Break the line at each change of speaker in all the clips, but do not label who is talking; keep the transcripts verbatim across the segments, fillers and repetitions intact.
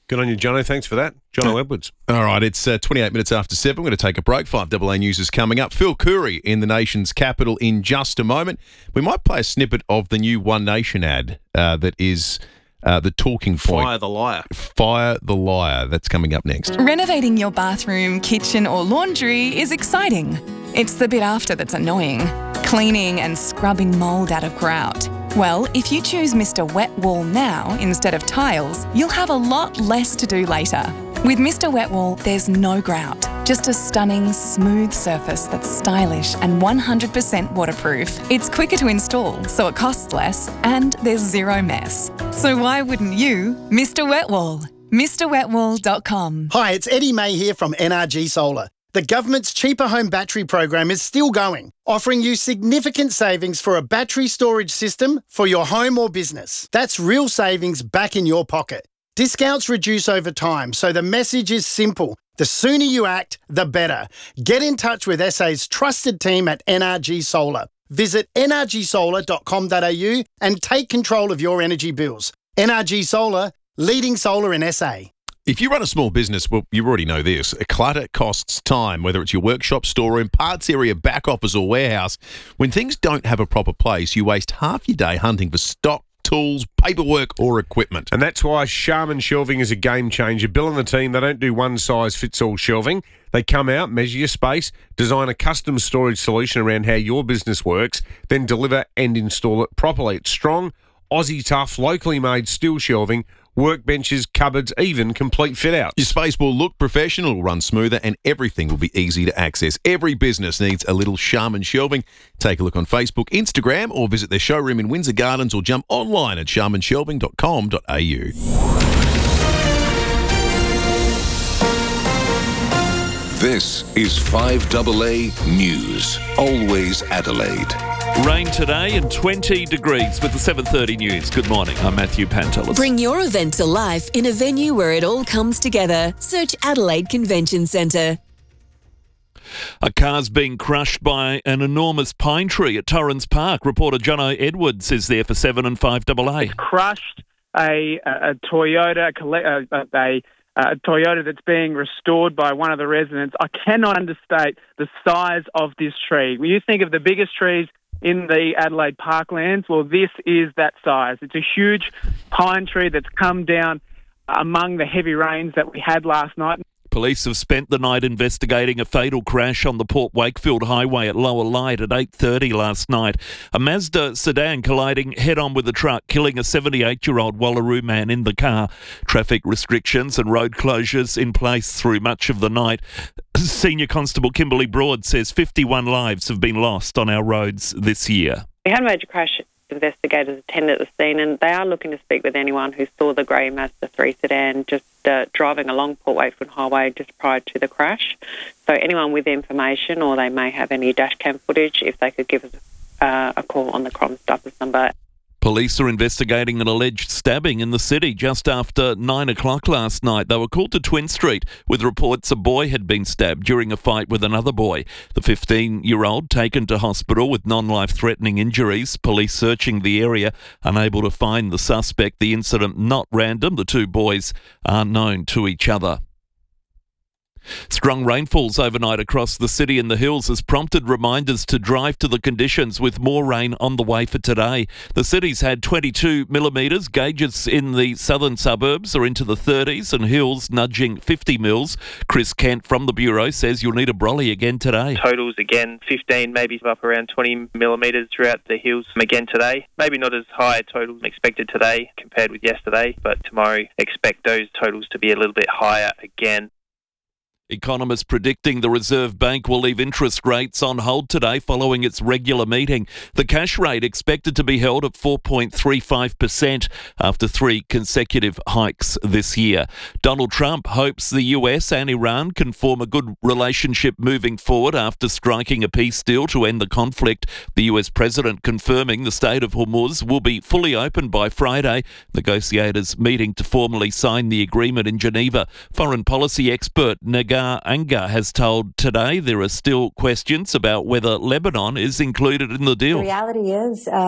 Good on you, Jono. Thanks for that. Jono Edwards.
All right, it's uh, twenty-eight minutes after seven. We're going to take a break. five A A News is coming up. Phil Coorey in the nation's capital in just a moment. We might play a snippet of the new One Nation ad uh, that is uh, the talking point.
Fire the liar.
Fire the liar. That's coming up next.
Renovating your bathroom, kitchen or laundry is exciting. It's the bit after that's annoying. Cleaning and scrubbing mould out of grout. Well, if you choose Mister Wet Wall now instead of tiles, you'll have a lot less to do later. With Mister Wet Wall, there's no grout, just a stunning, smooth surface that's stylish and one hundred percent waterproof. It's quicker to install, so it costs less, and there's zero mess. So why wouldn't you? Mister Wet Wall. Mr Wet Wall dot com.
Hi, it's Eddie May here from N R G Solar. The government's Cheaper Home Battery program is still going, offering you significant savings for a battery storage system for your home or business. That's real savings back in your pocket. Discounts reduce over time, so the message is simple. The sooner you act, the better. Get in touch with S A's trusted team at N R G Solar. Visit N R G solar dot com dot A U and take control of your energy bills. N R G Solar, leading solar in S A.
If you run a small business, well, you already know this. Clutter costs time, whether it's your workshop, storeroom, parts area, back office or warehouse. When things don't have a proper place, you waste half your day hunting for stock, tools, paperwork or equipment.
And that's why Sharman Shelving is a game changer. Bill and the team, they don't do one-size-fits-all shelving. They come out, measure your space, design a custom storage solution around how your business works, then deliver and install it properly. It's strong, Aussie tough, locally made steel shelving, workbenches, cupboards, even complete fit-outs.
Your space will look professional, will run smoother, and everything will be easy to access. Every business needs a little Sharman Shelving. Take a look on Facebook, Instagram, or visit their showroom in Windsor Gardens, or jump online at sharman shelving dot com dot A U.
This is five A A News. Always Adelaide.
Rain today and twenty degrees with the seven thirty news. Good morning, I'm Matthew Pantelis.
Bring your event to life in a venue where it all comes together. Search Adelaide Convention Centre.
A car's being crushed by an enormous pine tree at Torrens Park. Reporter Jono Edwards is there for seven and five A A.
It's crushed a, a, a Toyota, a, a, a Uh, Toyota that's being restored by one of the residents. I cannot understate the size of this tree. When you think of the biggest trees in the Adelaide Parklands, well, this is that size. It's a huge pine tree that's come down among the heavy rains that we had last night.
Police have spent the night investigating a fatal crash on the Port Wakefield Highway at Lower Light at eight thirty last night. A Mazda sedan colliding head-on with a truck, killing a seventy-eight-year-old Wallaroo man in the car. Traffic restrictions and road closures in place through much of the night. Senior Constable Kimberly Broad says fifty-one lives have been lost on our roads this year.
We had a major crash. Investigators attended the scene and they are looking to speak with anyone who saw the grey Mazda three sedan just uh, driving along Port Wakefield Highway just prior to the crash. So anyone with information, or they may have any dash cam footage, if they could give us uh, a call on the Crime Stoppers number.
Police are investigating an alleged stabbing in the city just after nine o'clock last night. They were called to Twin Street with reports a boy had been stabbed during a fight with another boy. The fifteen-year-old taken to hospital with non-life-threatening injuries. Police searching the area, unable to find the suspect. The incident not random. The two boys are known to each other. Strong rainfalls overnight across the city and the hills has prompted reminders to drive to the conditions, with more rain on the way for today. The city's had twenty-two millimetres. Gauges in the southern suburbs are into the thirties and hills nudging fifty mils. Chris Kent from the Bureau says you'll need a brolly again today.
Totals again, fifteen, maybe up around twenty millimetres throughout the hills again today. Maybe not as high totals expected today compared with yesterday, but tomorrow expect those totals to be a little bit higher again.
Economists predicting the Reserve Bank will leave interest rates on hold today following its regular meeting. The cash rate expected to be held at four point three five percent after three consecutive hikes this year. Donald Trump hopes the U S and Iran can form a good relationship moving forward after striking a peace deal to end the conflict. The U S president confirming the Strait of Hormuz will be fully open by Friday. Negotiators meeting to formally sign the agreement in Geneva. Foreign policy expert Nagar Anga has told Today there are still questions about whether Lebanon is included in the deal.
The reality is um,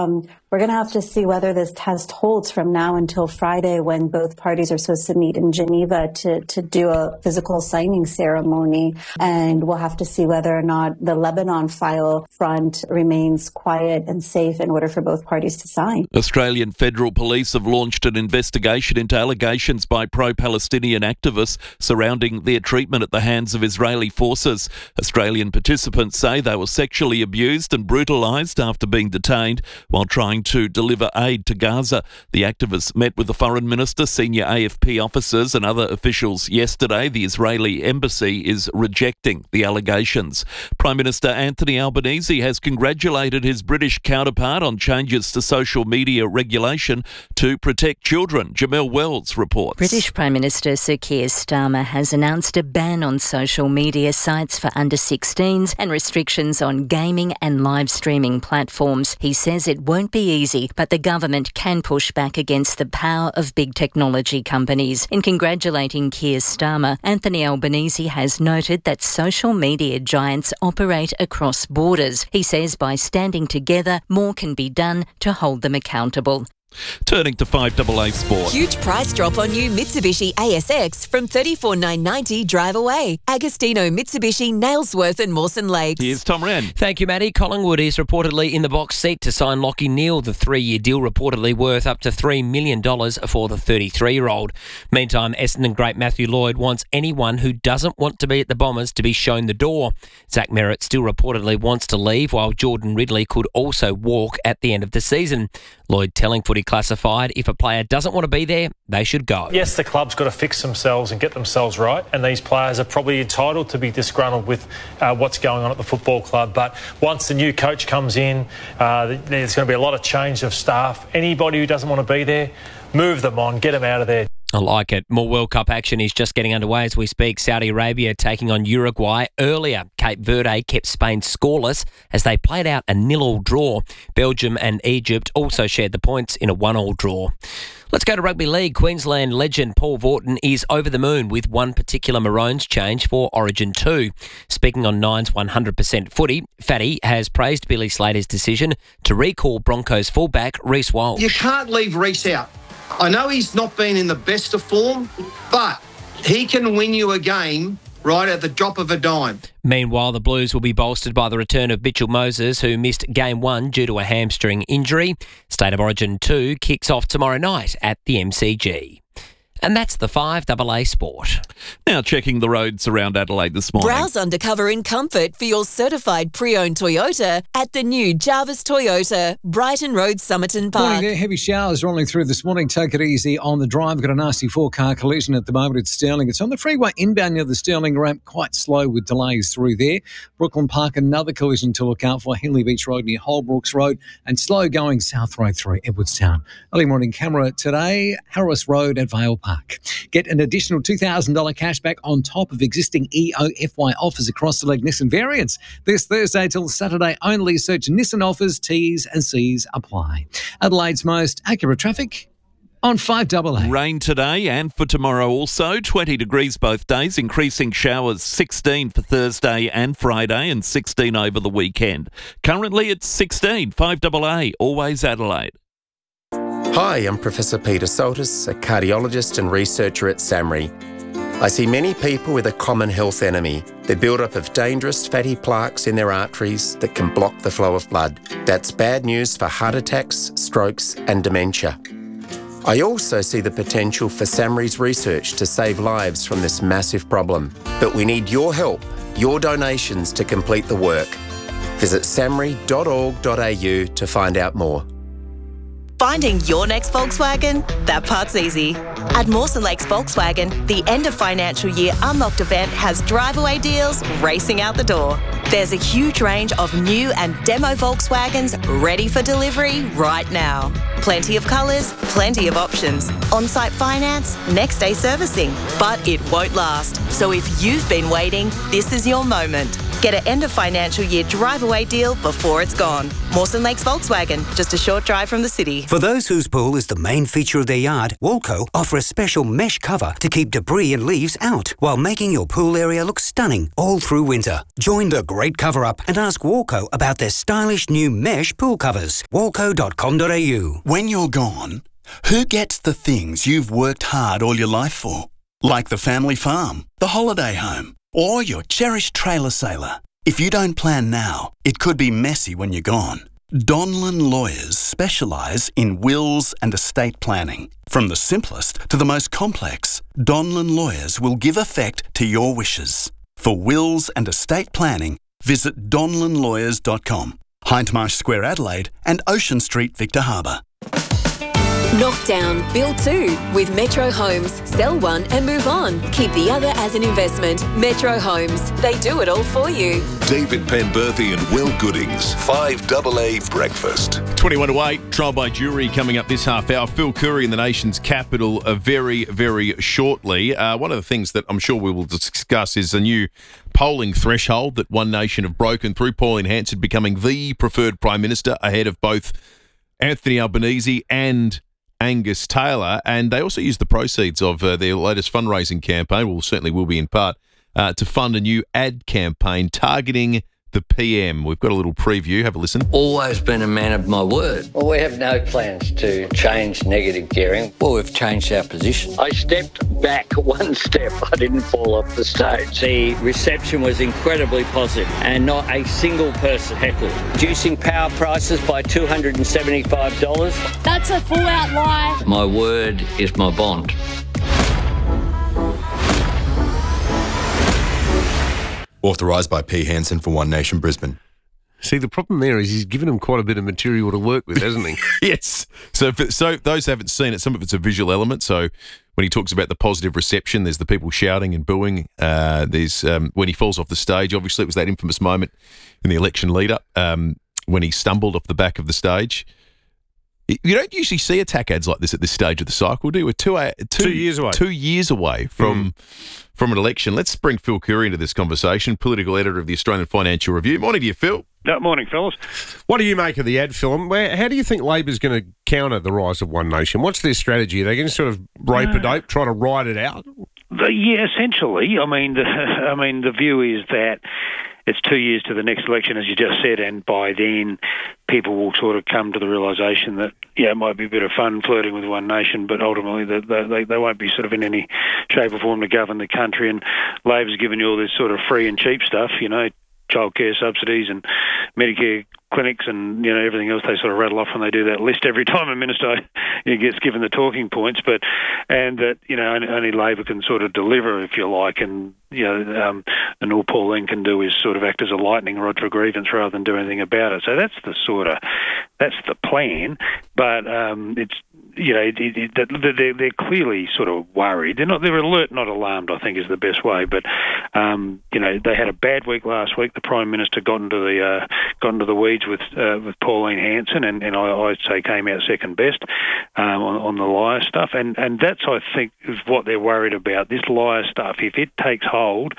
We're going to have to see whether this test holds from now until Friday, when both parties are supposed to meet in Geneva to, to do a physical signing ceremony. And we'll have to see whether or not the Lebanon file front remains quiet and safe in order for both parties to sign.
Australian Federal Police have launched an investigation into allegations by pro-Palestinian activists surrounding their treatment at the hands of Israeli forces. Australian participants say they were sexually abused and brutalised after being detained while trying to deliver aid to Gaza. The activists met with the Foreign Minister, senior A F P officers and other officials yesterday. The Israeli embassy is rejecting the allegations. Prime Minister Anthony Albanese has congratulated his British counterpart on changes to social media regulation to protect children. Jamel Wells reports.
British Prime Minister Sir Keir Starmer has announced a ban on social media sites for under sixteens and restrictions on gaming and live streaming platforms. He says it won't be easy, but the government can push back against the power of big technology companies. In congratulating Keir Starmer, Anthony Albanese has noted that social media giants operate across borders. He says by standing together, more can be done to hold them accountable.
Turning to five A A Sport.
Huge price drop on new Mitsubishi A S X from thirty-four thousand nine hundred ninety dollars drive away. Agostino Mitsubishi, Nailsworth and Mawson Lakes.
Here's Tom Wren.
Thank you, Matty. Collingwood is reportedly in the box seat to sign Lachie Neale, the three-year deal reportedly worth up to three million dollars for the thirty-three-year-old. Meantime, Essendon great Matthew Lloyd wants anyone who doesn't want to be at the Bombers to be shown the door. Zach Merritt still reportedly wants to leave, while Jordan Ridley could also walk at the end of the season. Lloyd telling Footy Classified if a player doesn't want to be there, they should go.
Yes, the club's got to fix themselves and get themselves right, and these players are probably entitled to be disgruntled with uh, what's going on at the football club. But once the new coach comes in, uh, there's going to be a lot of change of staff. Anybody who doesn't want to be there, move them on, get them out of there.
I like it. More World Cup action is just getting underway as we speak. Saudi Arabia taking on Uruguay. Earlier, Cape Verde kept Spain scoreless as they played out a nil-all draw. Belgium and Egypt also shared the points in a one-all draw. Let's go to rugby league. Queensland legend Paul Vaughton is over the moon with one particular Maroons change for Origin two. Speaking on Nine's one hundred percent footy, Fatty has praised Billy Slater's decision to recall Broncos fullback Reece Walsh.
You can't leave Reece out. I know he's not been in the best of form, but he can win you a game right at the drop of a dime.
Meanwhile, the Blues will be bolstered by the return of Mitchell Moses, who missed Game one due to a hamstring injury. State of Origin two kicks off tomorrow night at the M C G. And that's the five A A Sport.
Now checking the roads around Adelaide this morning.
Browse undercover in comfort for your certified pre-owned Toyota at the new Jarvis Toyota, Brighton Road, Somerton Park.
Morning there. Heavy showers rolling through this morning. Take it easy on the drive. We've got a nasty four-car collision at the moment at Stirling. It's on the freeway inbound near the Stirling ramp. Quite slow with delays through there. Brooklyn Park, another collision to look out for. Henley Beach Road near Holbrooks Road. And slow going South Road through Edwardstown. Early morning camera today, Harris Road at Vale Park. Get an additional two thousand dollars cash back on top of existing E O F Y offers across select Nissan variants. This Thursday till Saturday only. Search Nissan offers, T's and C's apply. Adelaide's most accurate traffic on five A A.
Rain today and for tomorrow also. twenty degrees both days, increasing showers sixteen for Thursday and Friday and sixteen over the weekend. Currently it's sixteen. five A A, always Adelaide.
Hi, I'm Professor Peter Soltis, a cardiologist and researcher at SAMRI. I see many people with a common health enemy, the build-up of dangerous fatty plaques in their arteries that can block the flow of blood. That's bad news for heart attacks, strokes and dementia. I also see the potential for SAMRI's research to save lives from this massive problem. But we need your help, your donations to complete the work. Visit samri dot org dot a u to find out more.
Finding your next Volkswagen? That part's easy. At Mawson Lakes Volkswagen, the end of financial year Unlocked event has drive-away deals racing out the door. There's a huge range of new and demo Volkswagens ready for delivery right now. Plenty of colours, plenty of options. On-site finance, next-day servicing. But it won't last. So if you've been waiting, this is your moment. Get an end of financial year drive away deal before it's gone. Mawson Lakes Volkswagen, just a short drive from the city.
For those whose pool is the main feature of their yard, Walco offer a special mesh cover to keep debris and leaves out while making your pool area look stunning all through winter. Join the great cover-up and ask Walco about their stylish new mesh pool covers. walco dot com dot a u.
When you're gone, who gets the things you've worked hard all your life for? Like the family farm, the holiday home, or your cherished trailer sailor. If you don't plan now, it could be messy when you're gone. Donlan Lawyers specialise in wills and estate planning. From the simplest to the most complex, Donlan Lawyers will give effect to your wishes. For wills and estate planning, visit donlan lawyers dot com, Hindmarsh Square, Adelaide, and Ocean Street, Victor Harbour.
Knock down, build two with Metro Homes. Sell one and move on. Keep the other as an investment. Metro Homes. They do it all for you.
David Penberthy and Will Goodings, five double A Breakfast.
twenty-one to eight, trial by jury coming up this half hour. Phil Curry in the nation's capital uh, very, very shortly. Uh, one of the things that I'm sure we will discuss is a new polling threshold that One Nation have broken through. Pauline Hanson becoming the preferred Prime Minister ahead of both Anthony Albanese and Angus Taylor, and they also used the proceeds of uh, their latest fundraising campaign, well, certainly will be in part, uh, to fund a new ad campaign targeting the P M. We've got a little preview. Have a listen.
Always been a man of my word. Well, we have no plans to change negative gearing. Well, we've changed our position. I stepped back one step. I didn't fall off the stage. The reception was incredibly positive and not a single person heckled. Reducing power prices by two hundred seventy-five dollars.
That's a full-out lie.
My word is my bond.
Authorised by P. Hanson for One Nation Brisbane.
See, the problem there is he's given him quite a bit of material to work with, hasn't he?
Yes. So, if it, so those who haven't seen it, some of it's a visual element. So when he talks about the positive reception, there's the people shouting and booing. Uh, there's um, when he falls off the stage. Obviously, it was that infamous moment in the election lead-up um, when he stumbled off the back of the stage. You don't usually see attack ads like this at this stage of the cycle, do you? We're two, uh, two,
two years away.
Two years away from mm. from an election. Let's bring Phil Curry into this conversation, political editor of the Australian Financial Review. Morning to you, Phil.
Good morning, fellas.
What do you make of the ad film? Where, how do you think Labor's going to counter the rise of One Nation? What's their strategy? Are they going to sort of rope-a-dope, try to ride it out?
The, yeah, essentially. I mean, the, I mean, the view is that it's two years to the next election, as you just said, and by then people will sort of come to the realisation that, yeah, it might be a bit of fun flirting with One Nation, but ultimately they, they, they won't be sort of in any shape or form to govern the country. And Labor's given you all this sort of free and cheap stuff, you know, childcare subsidies and Medicare clinics and, you know, everything else they sort of rattle off when they do that list every time a minister you know, gets given the talking points, but and that, you know, only, only Labor can sort of deliver, if you like, and, you know, um, and all Pauline can do is sort of act as a lightning rod for grievance rather than do anything about it. So that's the sort of, that's the plan, but um, it's, you know, it, it, it, they're, they're clearly sort of worried. They're not, they're alert, not alarmed, I think is the best way. But, um, you know, they had a bad week last week. The Prime Minister got into the uh, got into the weeds with uh, with Pauline Hanson, and, and I, I'd say came out second best um, on, on the liar stuff. And, and that's, I think, is what they're worried about. This liar stuff, if it takes hold,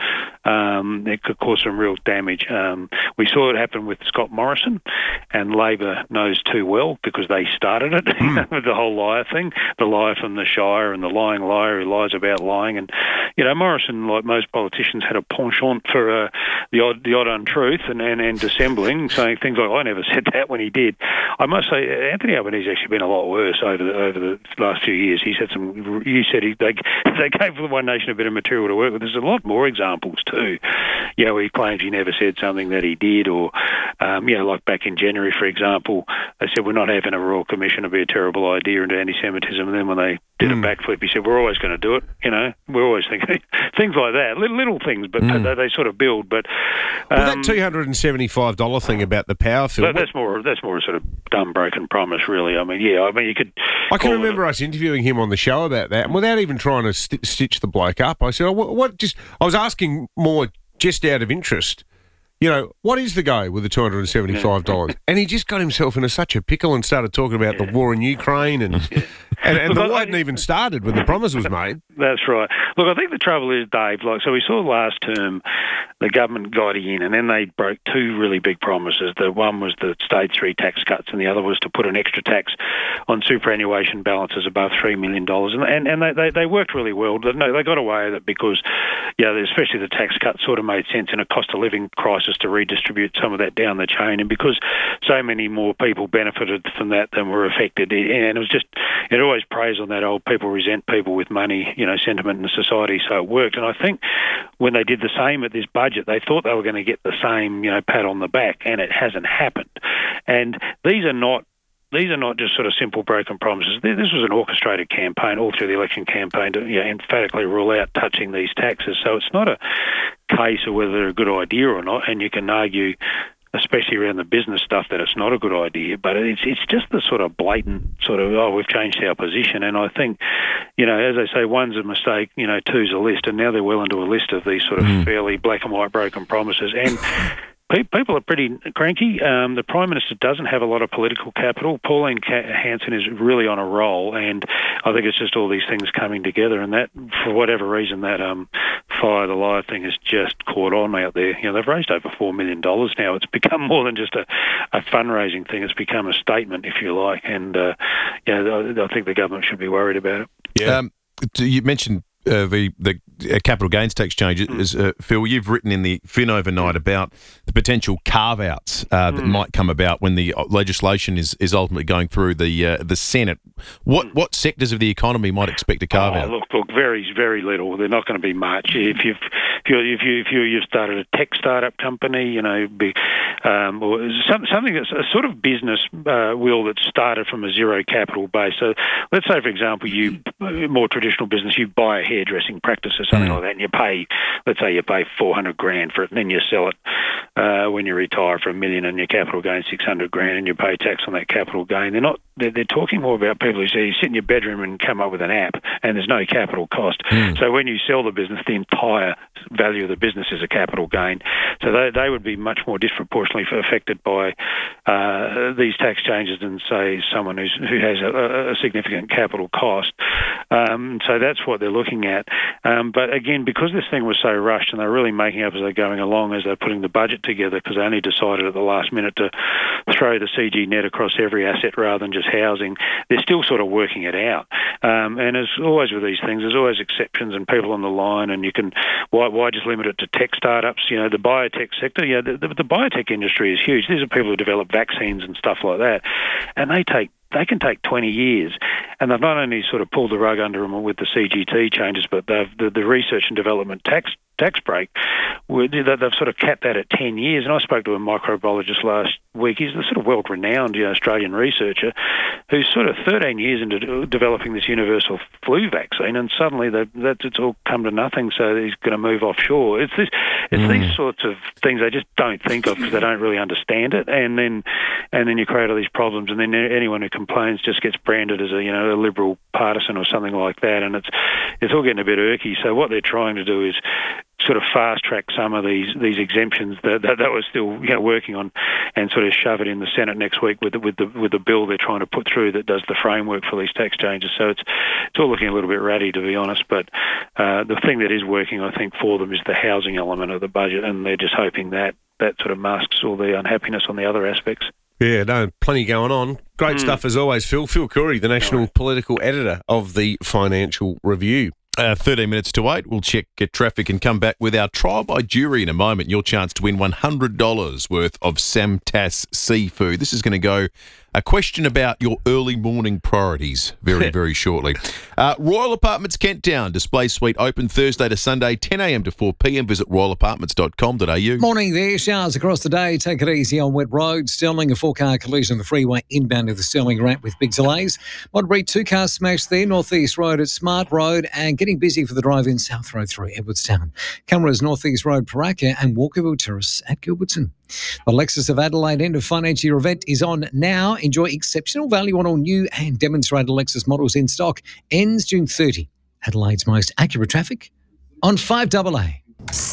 um, it could cause some real damage. Um, we saw it happen with Scott Morrison, and Labor knows too well because they started it mm. with the whole liar thing, the liar from the Shire and the lying liar who lies about lying. And, you know, Morrison, like most politicians, had a penchant for uh, the odd the odd untruth and, and, and dissembling, saying things like, I never said that when he did. I must say, Anthony Albanese has actually been a lot worse over the, over the last few years. He's had some, you said he, they, they gave the One Nation a bit of material to work with. There's a lot more examples too. You know, he claims he never said something that he did, or, um, you know, like back in January, for example, they said, we're not having a Royal Commission, it'd be a terrible idea, into anti-Semitism, and then when they did mm. a backflip, he said, we're always going to do it, you know, we're always thinking, things like that, little, little things, but mm. they, they sort of build, but... Um,
well, that two hundred seventy-five dollars thing about the power film...
That, that's more that's more a sort of dumb, broken promise, really. I mean, yeah, I mean, you could...
I can remember us interviewing him on the show about that, and without even trying to st- stitch the bloke up, I said, oh, what, what, just... I was asking more just out of interest, you know, what is the go with the two hundred seventy-five dollars? And he just got himself into such a pickle and started talking about the war in Ukraine and and, and the war hadn't even started when the promise was made.
That's right. Look, I think the trouble is, Dave, like, so we saw last term the government got in and then they broke two really big promises. The one was the stage three tax cuts and the other was to put an extra tax on superannuation balances above three million dollars. And, and, and they, they, they worked really well. No, they got away with it because, yeah, especially the tax cuts sort of made sense in a cost of living crisis to redistribute some of that down the chain. And because so many more people benefited from that than were affected, and it was just, it always preys on that old people resent people with money, you know, sentiment in society, so it worked. And I think when they did the same at this budget, they thought they were going to get the same, you know, pat on the back, and it hasn't happened. And these are not These are not just sort of simple broken promises. This was an orchestrated campaign all through the election campaign to, you know, emphatically rule out touching these taxes. So it's not a case of whether they're a good idea or not, and you can argue, especially around the business stuff, that it's not a good idea. But it's it's just the sort of blatant sort of, oh, we've changed our position. And I think, you know, as they say, one's a mistake, you know, two's a list, and now they're well into a list of these sort of mm. fairly black and white broken promises. And people are pretty cranky. Um, the Prime Minister doesn't have a lot of political capital. Pauline Hanson is really on a roll, and I think it's just all these things coming together. And that, for whatever reason, that um, Fire the Lie thing has just caught on out there. You know, they've raised over four million dollars now. It's become more than just a, a fundraising thing. It's become a statement, if you like. And uh, yeah, I, I think the government should be worried about it.
Yeah. Um, you mentioned Uh, the the uh, capital gains tax changes, uh, Phil. You've written in the Fin overnight about the potential carve-outs uh, that mm. might come about when the legislation is, is ultimately going through the uh, the Senate. What mm. what sectors of the economy might expect a carve out?
Oh, look, look, very very little. They're not going to be much. If you've if you if you if you you've started a tech startup company, you know, be, um, or some, something that's a sort of business uh, will that started from a zero capital base. So let's say, for example, you more traditional business, you buy a hairdressing practice or something mm. like that, and you pay, let's say you pay four hundred grand for it, and then you sell it uh, when you retire for a million, and your capital gain six hundred grand, and you pay tax on that capital gain. They're not. They're, they're talking more about people who say you sit in your bedroom and come up with an app, and there's no capital cost. Mm. So when you sell the business, the entire value of the business is a capital gain. So they they would be much more disproportionately affected by uh, these tax changes than, say, someone who's who has a, a significant capital cost. Um, so that's what they're looking at. Um, but again, because this thing was so rushed, and they're really making up as they're going along, as they're putting the budget together, because they only decided at the last minute to throw the C G net across every asset rather than just housing, they're still sort of working it out. Um, and as always with these things, there's always exceptions and people on the line, and you can, why, why just limit it to tech startups? You know, the biotech sector, yeah, the, the, the biotech industry is huge. These are people who develop vaccines and stuff like that, and they take They can take twenty years, and they've not only sort of pulled the rug under them with the C G T changes, but they've the, the research and development tax tax break, they've sort of capped that at ten years. And I spoke to a microbiologist last week. He's the sort of world-renowned, you know, Australian researcher who's sort of thirteen years into developing this universal flu vaccine, and suddenly that that's it's all come to nothing. So he's going to move offshore. It's this, it's mm. these sorts of things they just don't think of because they don't really understand it, and then and then you create all these problems, and then anyone who complains just gets branded as a you know a liberal partisan or something like that, and it's it's all getting a bit irky. So what they're trying to do is sort of fast track some of these these exemptions that that, that we're still you know working on, and sort of shove it in the Senate next week with the, with the with the bill they're trying to put through that does the framework for these tax changes. So it's it's all looking a little bit ratty, to be honest. But uh, the thing that is working, I think, for them is the housing element of the budget, and they're just hoping that that sort of masks all the unhappiness on the other aspects.
Yeah, no, plenty going on. Great mm. stuff as always, Phil. Phil Curry, the national right. political editor of the Financial Review.
Uh, thirteen minutes to eight. We'll check get traffic and come back with our trial by jury in a moment. Your chance to win one hundred dollars worth of Samtas seafood. This is going to go a question about your early morning priorities very, very shortly. Uh, Royal Apartments Kent Town display suite open Thursday to Sunday, ten a.m. to four p.m. Visit royal apartments dot com dot a u.
Morning there. Showers across the day. Take it easy on wet roads. Stirling, a four-car collision on the freeway inbound to the Stirling ramp with big delays. Modbury, two cars smashed there. Northeast Road at Smart Road, and getting busy for the drive-in South Road through Edwardstown. Cameras Northeast Road, Paraka, and Walkerville Terrace at Gilbertson. The Lexus of Adelaide end of financial year event is on now. Enjoy exceptional value on all new and demonstrated Lexus models in stock. Ends June thirtieth. Adelaide's most accurate traffic on five double A.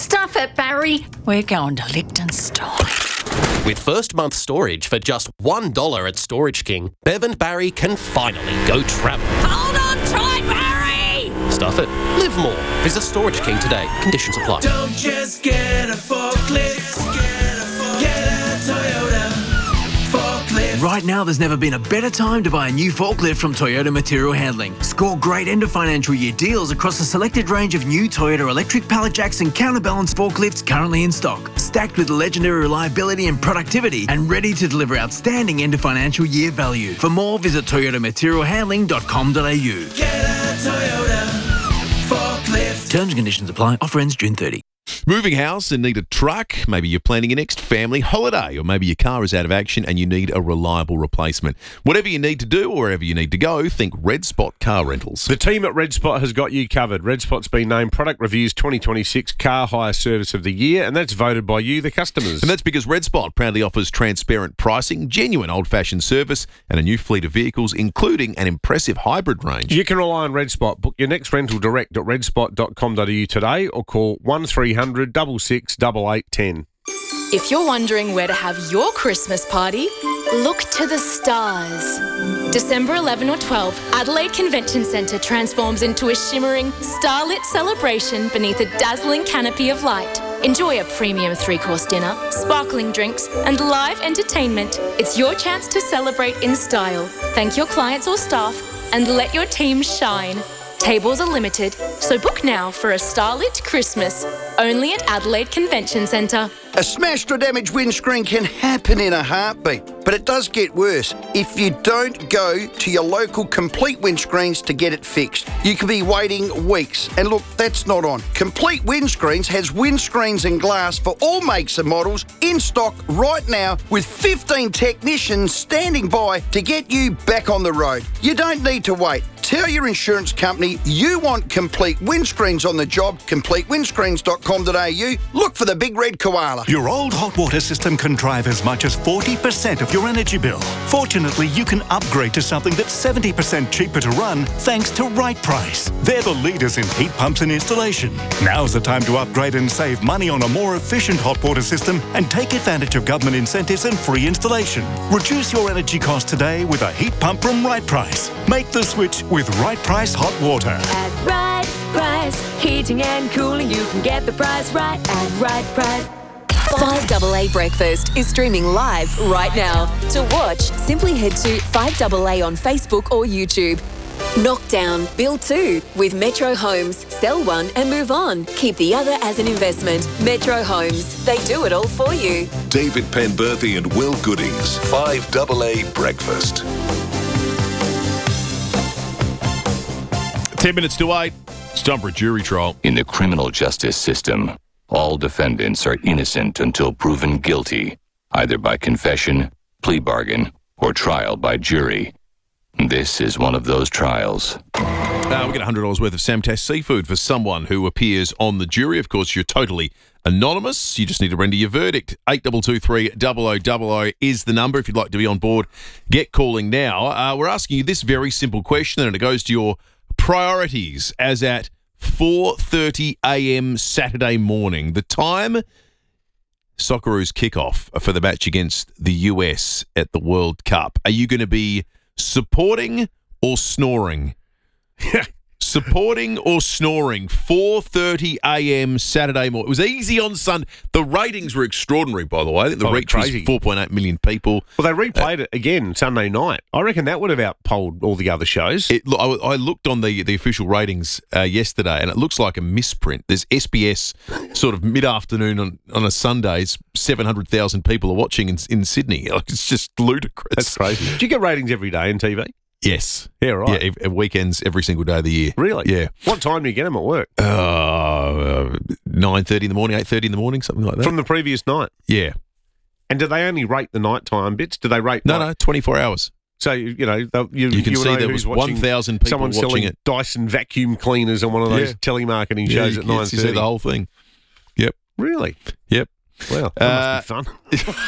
Stuff it, Barry. We're going to Liechtenstein.
With first month storage for just one dollar at Storage King, Bev and Barry can finally go travel.
Hold on tight, Barry!
Stuff it. Live more. Visit Storage King today. Conditions apply.
Don't just get a forklift. Get a Toyota forklift.
Right now, there's never been a better time to buy a new forklift from Toyota Material Handling. Score great end of financial year deals across a selected range of new Toyota electric pallet jacks and counterbalance forklifts currently in stock, stacked with legendary reliability and productivity, and ready to deliver outstanding end of financial year value. For more, visit toyota material handling dot com dot a u.
Get a Toyota forklift.
Terms and conditions apply. Offer ends June thirtieth.
Moving house and need a truck? Maybe you're planning your next family holiday, or maybe your car is out of action and you need a reliable replacement. Whatever you need to do or wherever you need to go, think Red Spot Car Rentals.
The team at Red Spot has got you covered. Red Spot's been named Product Review's twenty twenty-six Car Hire Service of the Year, and that's voted by you, the customers.
And that's because Red Spot proudly offers transparent pricing, genuine old-fashioned service, and a new fleet of vehicles, including an impressive hybrid range.
You can rely on Red Spot. Book your next rental direct at red spot dot com dot a u today or call one three hundred, six six, eight eight one zero.
If you're wondering where to have your Christmas party, look to the stars. December eleventh or twelfth, Adelaide Convention Centre transforms into a shimmering, starlit celebration beneath a dazzling canopy of light. Enjoy a premium three-course dinner, sparkling drinks, and live entertainment. It's your chance to celebrate in style. Thank your clients or staff and let your team shine. Tables are limited, so book now for a starlit Christmas. Only at Adelaide Convention Centre.
A smashed or damaged windscreen can happen in a heartbeat, but it does get worse if you don't go to your local Complete Windscreens to get it fixed. You could be waiting weeks, and look, that's not on. Complete Windscreens has windscreens and glass for all makes and models in stock right now, with fifteen technicians standing by to get you back on the road. You don't need to wait. Tell your insurance company you want Complete Windscreens on the job. complete windscreens dot com dot a u. Look for the big red koala.
Your old hot water system can drive as much as forty percent of your energy bill. Fortunately, you can upgrade to something that's seventy percent cheaper to run thanks to Right Price. They're the leaders in heat pumps and installation. Now's the time to upgrade and save money on a more efficient hot water system and take advantage of government incentives and free installation. Reduce your energy costs today with a heat pump from Right Price. Make the switch with Right Price Hot Water.
At Right Price, heating and cooling, you can get the price right at Right Price.
five A A Breakfast is streaming live right now. To watch, simply head to five A A on Facebook or YouTube. Knockdown, build two with Metro Homes. Sell one and move on. Keep the other as an investment. Metro Homes, they do it all for you.
David Penberthy and Will Goodings, five A A Breakfast.
Ten minutes to eight. It's time for a jury trial.
In the criminal justice system, all defendants are innocent until proven guilty, either by confession, plea bargain, or trial by jury. This is one of those trials.
Uh, we get one hundred dollars worth of Samtas seafood for someone who appears on the jury. Of course, you're totally anonymous. You just need to render your verdict. eight two two three, zero zero zero zero is the number if you'd like to be on board. Get calling now. Uh, we're asking you this very simple question, and it goes to your priorities as at four thirty a m Saturday morning. The time, Socceroos kickoff for the match against the U S at the World Cup. Are you going to be supporting or snoring? Supporting or snoring? four thirty a m Saturday morning. It was easy on Sunday. The ratings were extraordinary, by the way. I think the
Oh,
reach
crazy.
was four point eight million people.
Well, they replayed it again Sunday night. I reckon that would have outpolled all the other shows.
It, look, I, I looked on the, the official ratings uh, yesterday, and it looks like a misprint. There's S B S sort of mid-afternoon on, on a Sunday. It's seven hundred thousand people are watching in, in Sydney. Like, it's just ludicrous.
That's crazy. Do you get ratings every day on T V?
Yes.
Yeah, right.
Yeah, ev- weekends every single day of the year.
Really?
Yeah.
What time do you get them at work?
Uh, nine thirty in the morning, eight thirty in the morning, something like that.
From the previous night?
Yeah.
And do they only rate the nighttime bits? Do they rate
No,
night?
no, twenty-four hours.
So, you know, they'll- you,
You can
you
see
know
there
who's
was
watching
one thousand people
someone
watching
selling
it.
Dyson vacuum cleaners on one of those
Yeah.
telemarketing
Yeah,
shows
you
at
can
nine
see
thirty.
the whole thing. Yep.
Really?
Yep.
Well, that must be fun.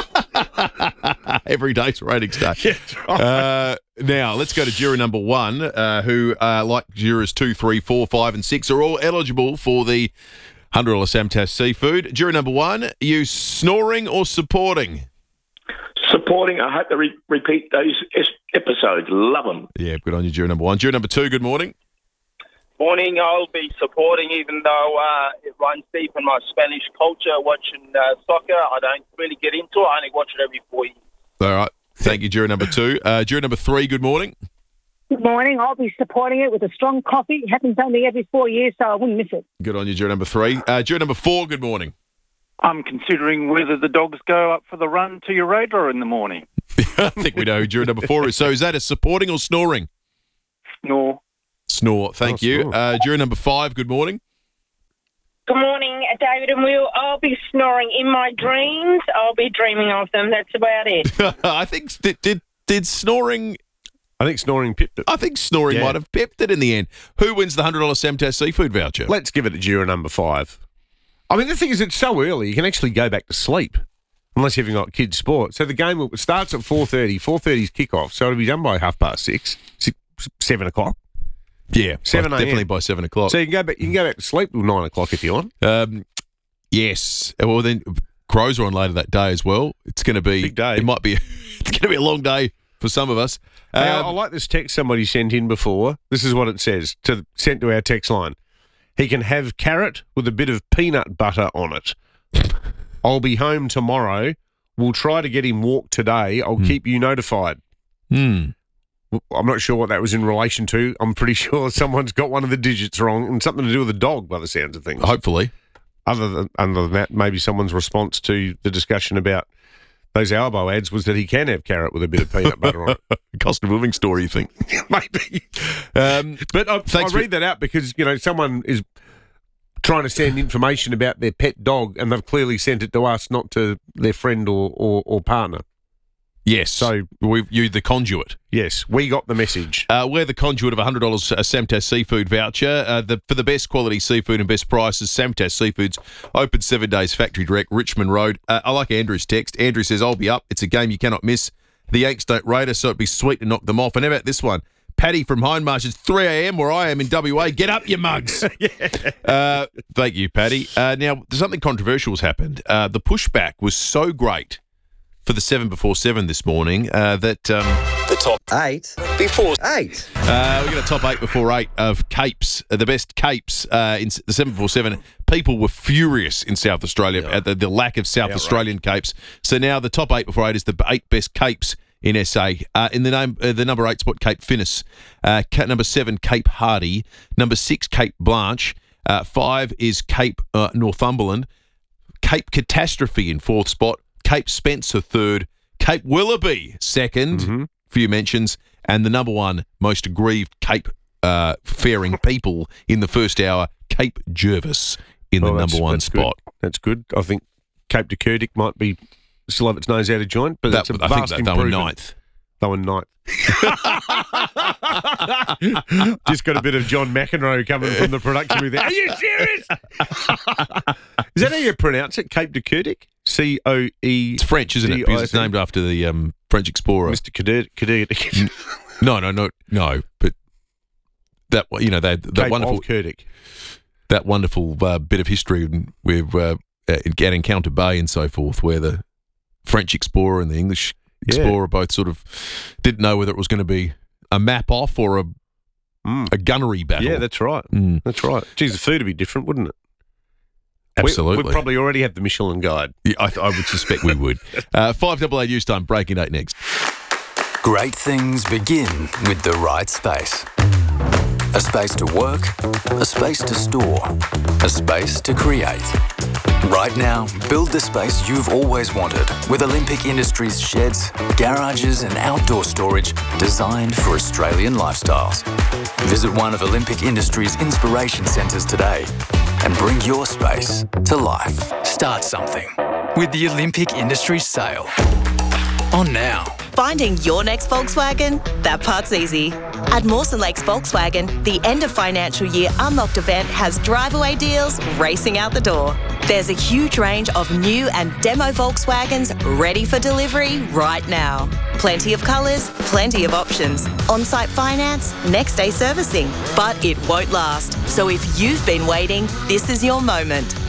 Every day's ratings day.
Yeah, right.
uh, now, let's go to juror number one, uh, who, uh, like jurors two, three, four, five, and six, are all eligible for the one hundred dollars Samtas Seafood. Jury number one, are you snoring or supporting?
Supporting. I hope to re- repeat those es- episodes. Love them.
Yeah, good on you, jury number one. Jury number two, good morning.
Morning, I'll be supporting, even though uh, it runs deep in my Spanish culture, watching uh, soccer. I don't really get into it. I only watch it every four years.
All right. Thank you, jury number two. Uh, jury number three, good morning.
Good morning. I'll be supporting it with a strong coffee. It happens only every four years, so I wouldn't miss it.
Good on you, jury number three. Uh, jury number four, good morning.
I'm considering whether the dogs go up for the run to your radar in the morning.
I think we know who jury number four is. So is that a supporting or snoring?
Snore.
Snore. Thank
Oh,
you.
snore.
Uh, jury number five, good morning.
Good morning, David and Will. I'll be snoring in my dreams. I'll be dreaming of them. That's about it.
I think, did, did, did snoring...
I think snoring pipped it.
I think snoring
Yeah.
might have pipped it in the end. Who wins the one hundred dollars Samtas Seafood voucher?
Let's give it to juror number five. I mean, the thing is, it's so early, you can actually go back to sleep, unless you haven't got kids' sport. So the game will- starts at four thirty. four thirty is kick-off, so it'll be done by half past six, six seven o'clock.
Yeah,
seven a.m.
definitely by seven o'clock.
So you can go back. You can go back to sleep till nine o'clock if you want.
Um, yes. Well, then Crows are on later that day as well. It's going to be big day. It might be. It's going to be a long day for some of us.
Hey, I-
Um,
I like this text somebody sent in before. This is what it says to sent to our text line. He can have carrot with a bit of peanut butter on it. I'll be home tomorrow. We'll try to get him walked today. I'll keep you notified.
Hmm.
I'm not sure what that was in relation to. I'm pretty sure someone's got one of the digits wrong and something to do with a dog by the sounds of things.
Hopefully.
Other than, other than that, maybe someone's response to the discussion about those Albo ads was that he can have carrot with a bit of peanut butter on it.
Cost of living story, you think?
Maybe.
Um,
but I, I
thanks for-
read that out because, you know, someone is trying to send information about their pet dog and they've clearly sent it to us, not to their friend or, or, or partner.
Yes. So we you the conduit.
Yes, we got the message.
Uh, we're the conduit of a one hundred dollars uh, Samtas Seafood voucher. Uh, the, for the best quality seafood and best prices, Samtas Seafood's open seven days, factory direct, Richmond Road. Uh, I like Andrew's text. Andrew says, I'll be up. It's a game you cannot miss. The Yanks don't rate us, so it'd be sweet to knock them off. And how about this one? Paddy from Hindmarsh, it's three a.m. where I am in W A. Get up, you mugs.
yeah.
uh, thank you, Paddy. Uh, now, something controversial has happened. Uh, the pushback was so great for the seven before seven this morning uh, that... Um,
the top eight before eight.
Uh, we've got a top eight before eight of capes, uh, the best capes uh, in s- the seven before seven. People were furious in South Australia at the, the lack of South
Yeah,
Australian capes. So now the top eight before eight is the eight best capes in S A. Uh, in the name, uh, the number eight spot, Cape Finnis. Uh, ca- number seven, Cape Hardy. Number six, Cape Blanche. Uh, five is Cape uh, Northumberland. Cape Catastrophe in fourth spot. Cape Spencer third. Cape Willoughby second.
Mm-hmm.
Few mentions. And the number one most aggrieved Cape uh, faring people in the first hour, Cape Jervis in the
Oh, that's-
number one
that's
spot.
Good. That's good. I think Cape de Kurdic might be still have its nose out of joint, but
That-
that's a
I think
vast
that they were
improvement.
ninth.
They were ninth. Just got a bit of John McEnroe coming from the production with that. Are you serious? Is that how you pronounce it? Cape de Kurdic? C O E.
It's French, isn't it? Because it's named after the um, French explorer.
Mister Kurdic.
No, no, no, no. But that you know that that
Cape
wonderful
of Kurdic.
that wonderful uh, bit of history with uh, at Encounter Bay and so forth, where the French explorer and the English explorer both sort of didn't know whether it was going to be a map off or a
Mm.
a gunnery battle.
Yeah, that's right.
Mm.
That's right. Geez, the food would be different, wouldn't it?
Absolutely.
We, we'd probably already have the Michelin guide.
Yeah, I, I would suspect we would. Uh, five double A news time. Breaking eight next.
Great things begin with the right space. A space to work, a space to store, a space to create. Right now, build the space you've always wanted with Olympic Industries sheds, garages and outdoor storage designed for Australian lifestyles. Visit one of Olympic Industries' inspiration centres today and bring your space to life.
Start something with the Olympic Industries sale. On now.
Finding your next Volkswagen? That part's easy. At Mawson Lakes Volkswagen, the end of financial year Unlocked event has drive-away deals racing out the door. There's a huge range of new and demo Volkswagens ready for delivery right now. Plenty of colours, plenty of options. On-site finance, next-day servicing. But it won't last. So if you've been waiting, this is your moment.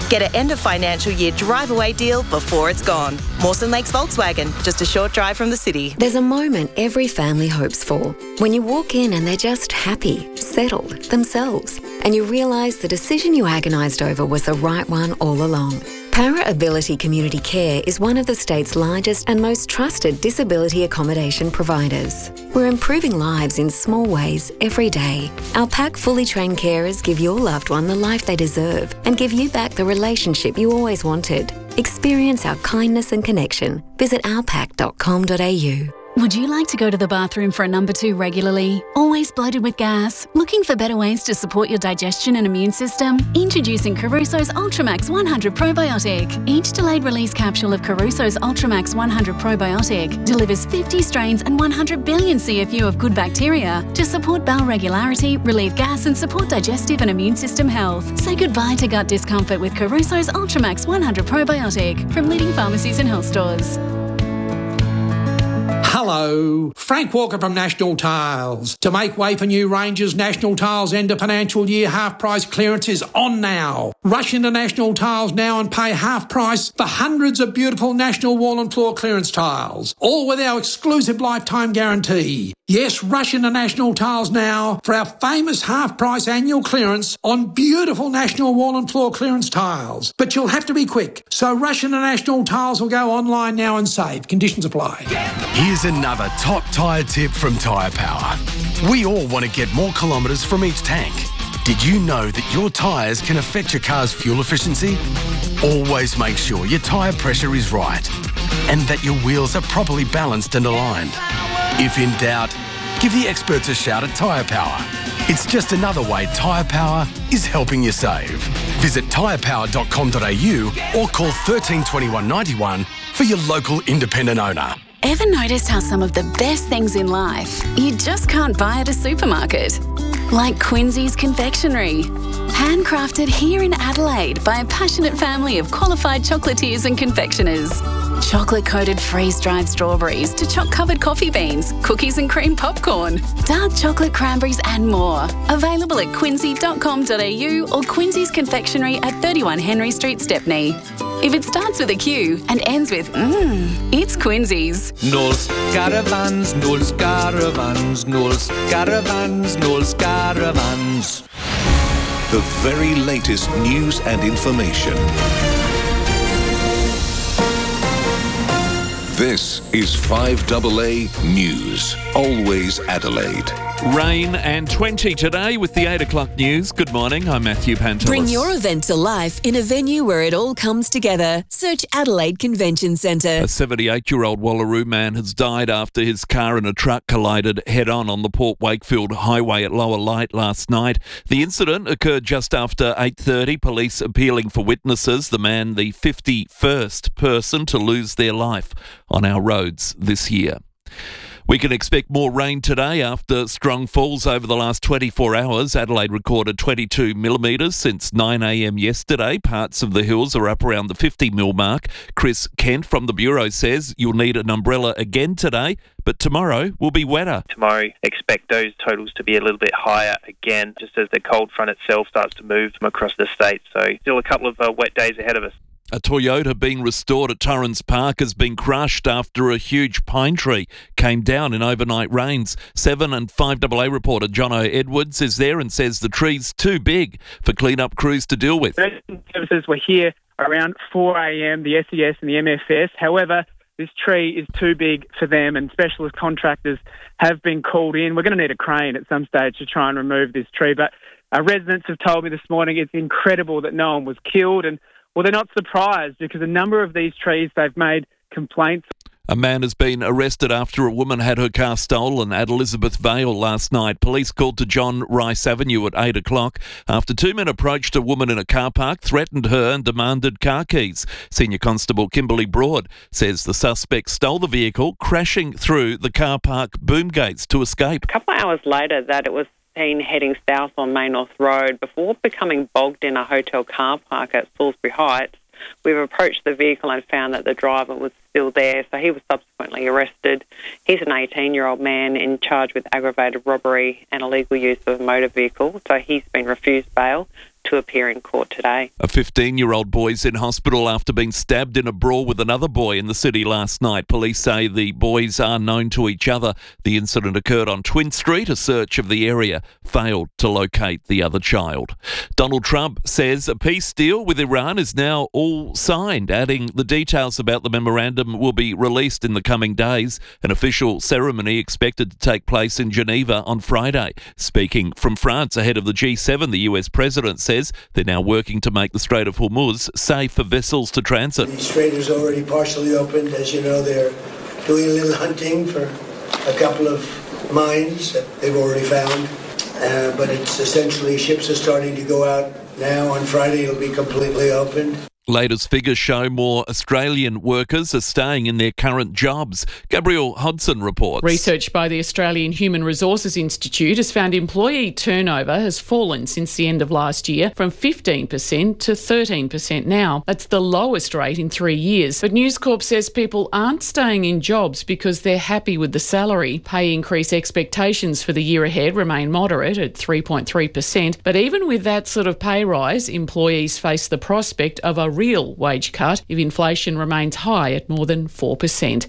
Get an end of financial year drive away deal before it's gone. Mawson Lakes Volkswagen, just a short drive from the city.
There's a moment every family hopes for. When you walk in and they're just happy, settled, themselves, and you realise the decision you agonised over was the right one all along. Para Ability Community Care is one of the state's largest and most trusted disability accommodation providers. We're improving lives in small ways every day. Our PAC fully trained carers give your loved one the life they deserve and give you back the relationship you always wanted. Experience our kindness and connection. Visit our pac dot com dot a u.
Would you like to go to the bathroom for a number two regularly? Always bloated with gas? Looking for better ways to support your digestion and immune system? Introducing Caruso's Ultramax one hundred Probiotic. Each delayed release capsule of Caruso's Ultramax one hundred Probiotic delivers fifty strains and one hundred billion C F U of good bacteria to support bowel regularity, relieve gas and support digestive and immune system health. Say goodbye to gut discomfort with Caruso's Ultramax one hundred Probiotic from leading pharmacies and health stores.
Hello, Frank Walker from National Tiles. To make way for new ranges, National Tiles end of financial year half price clearance is on now. Rush into National Tiles now and pay half price for hundreds of beautiful National wall and floor clearance tiles, all with our exclusive lifetime guarantee. Yes, rush into National Tiles now for our famous half price annual clearance on beautiful National wall and floor clearance tiles. But you'll have to be quick, so rush into National Tiles or go online now and save. Conditions apply.
Here's another top tyre tip from Tyre Power. We all want to get more kilometres from each tank. Did you know that your tyres can affect your car's fuel efficiency? Always make sure your tyre pressure is right and that your wheels are properly balanced and aligned. If in doubt, give the experts a shout at Tyre Power. It's just another way Tyre Power is helping you save. Visit tyre power dot com dot a u or call thirteen twenty-one ninety-one for your local independent owner.
Ever noticed how some of the best things in life you just can't buy at a supermarket? Like Quincy's Confectionery. Handcrafted here in Adelaide by a passionate family of qualified chocolatiers and confectioners. Chocolate-coated freeze-dried strawberries to choc-covered coffee beans, cookies and cream popcorn, dark chocolate cranberries and more. Available at quincy dot com dot a u or Quincy's Confectionery at thirty-one Henry Street, Stepney. If it starts with a Q and ends with mmm, it's Quincy's.
Knowles Caravans, Knowles Caravans, Knowles Caravans, Knowles Caravans.
The very latest news and information. This is five A A News. Always Adelaide.
Rain and twenty today with the eight o'clock news. Good morning, I'm Matthew Pantelis.
Bring your event to life in a venue where it all comes together. Search Adelaide Convention Centre.
A seventy-eight-year-old Wallaroo man has died after his car and a truck collided head-on on the Port Wakefield Highway at Lower Light last night. The incident occurred just after eight thirty. Police appealing for witnesses. The man, the fifty-first person to lose their life on our roads this year. We can expect more rain today after strong falls over the last twenty-four hours. Adelaide recorded twenty-two millimetres since nine a m yesterday. Parts of the hills are up around the fifty mil mark. Chris Kent from the Bureau says you'll need an umbrella again today, but tomorrow will be wetter.
Tomorrow, expect those totals to be a little bit higher again, just as the cold front itself starts to move from across the state. So still a couple of uh, wet days ahead of us.
A Toyota being restored at Torrens Park has been crushed after a huge pine tree came down in overnight rains. seven and five A A reporter John O. Edwards is there and says the tree's too big for clean-up crews to deal with.
Emergency services were here around four a m, the S E S and the M F S. However, this tree is too big for them and specialist contractors have been called in. We're going to need a crane at some stage to try and remove this tree. But our residents have told me this morning it's incredible that no one was killed, and well, they're not surprised because a number of these trees, they've made complaints.
A man has been arrested after a woman had her car stolen at Elizabeth Vale last night. Police called to John Rice Avenue at eight o'clock after two men approached a woman in a car park, threatened her and demanded car keys. Senior Constable Kimberly Broad says the suspect stole the vehicle, crashing through the car park boom gates to escape.
A couple of hours later that it was seen heading south on Main North Road before becoming bogged in a hotel car park at Salisbury Heights. We've approached the vehicle and found that the driver was still there, so he was subsequently arrested. He's an eighteen-year-old man in charge with aggravated robbery and illegal use of a motor vehicle, so he's been refused bail. to appear in court today.
A fifteen-year-old boy's in hospital after being stabbed in a brawl with another boy in the city last night. Police say the boys are known to each other. The incident occurred on Twin Street. A search of the area failed to locate the other child. Donald Trump says a peace deal with Iran is now all signed, adding the details about the memorandum will be released in the coming days. An official ceremony expected to take place in Geneva on Friday. Speaking from France ahead of the G seven, the U S president says they're now working to make the Strait of Hormuz safe for vessels to transit.
The strait is already partially opened. As you know, they're doing a little hunting for a couple of mines that they've already found. Uh, but it's essentially ships are starting to go out now. On Friday, it'll be completely opened.
Latest figures show more Australian workers are staying in their current jobs. Gabrielle Hodson reports.
Research by the Australian Human Resources Institute has found employee turnover has fallen since the end of last year from fifteen percent to thirteen percent now. That's the lowest rate in three years. But News Corp says people aren't staying in jobs because they're happy with the salary. Pay increase expectations for the year ahead remain moderate at three point three percent. But even with that sort of pay rise, employees face the prospect of a real wage cut if inflation remains high at more than four percent.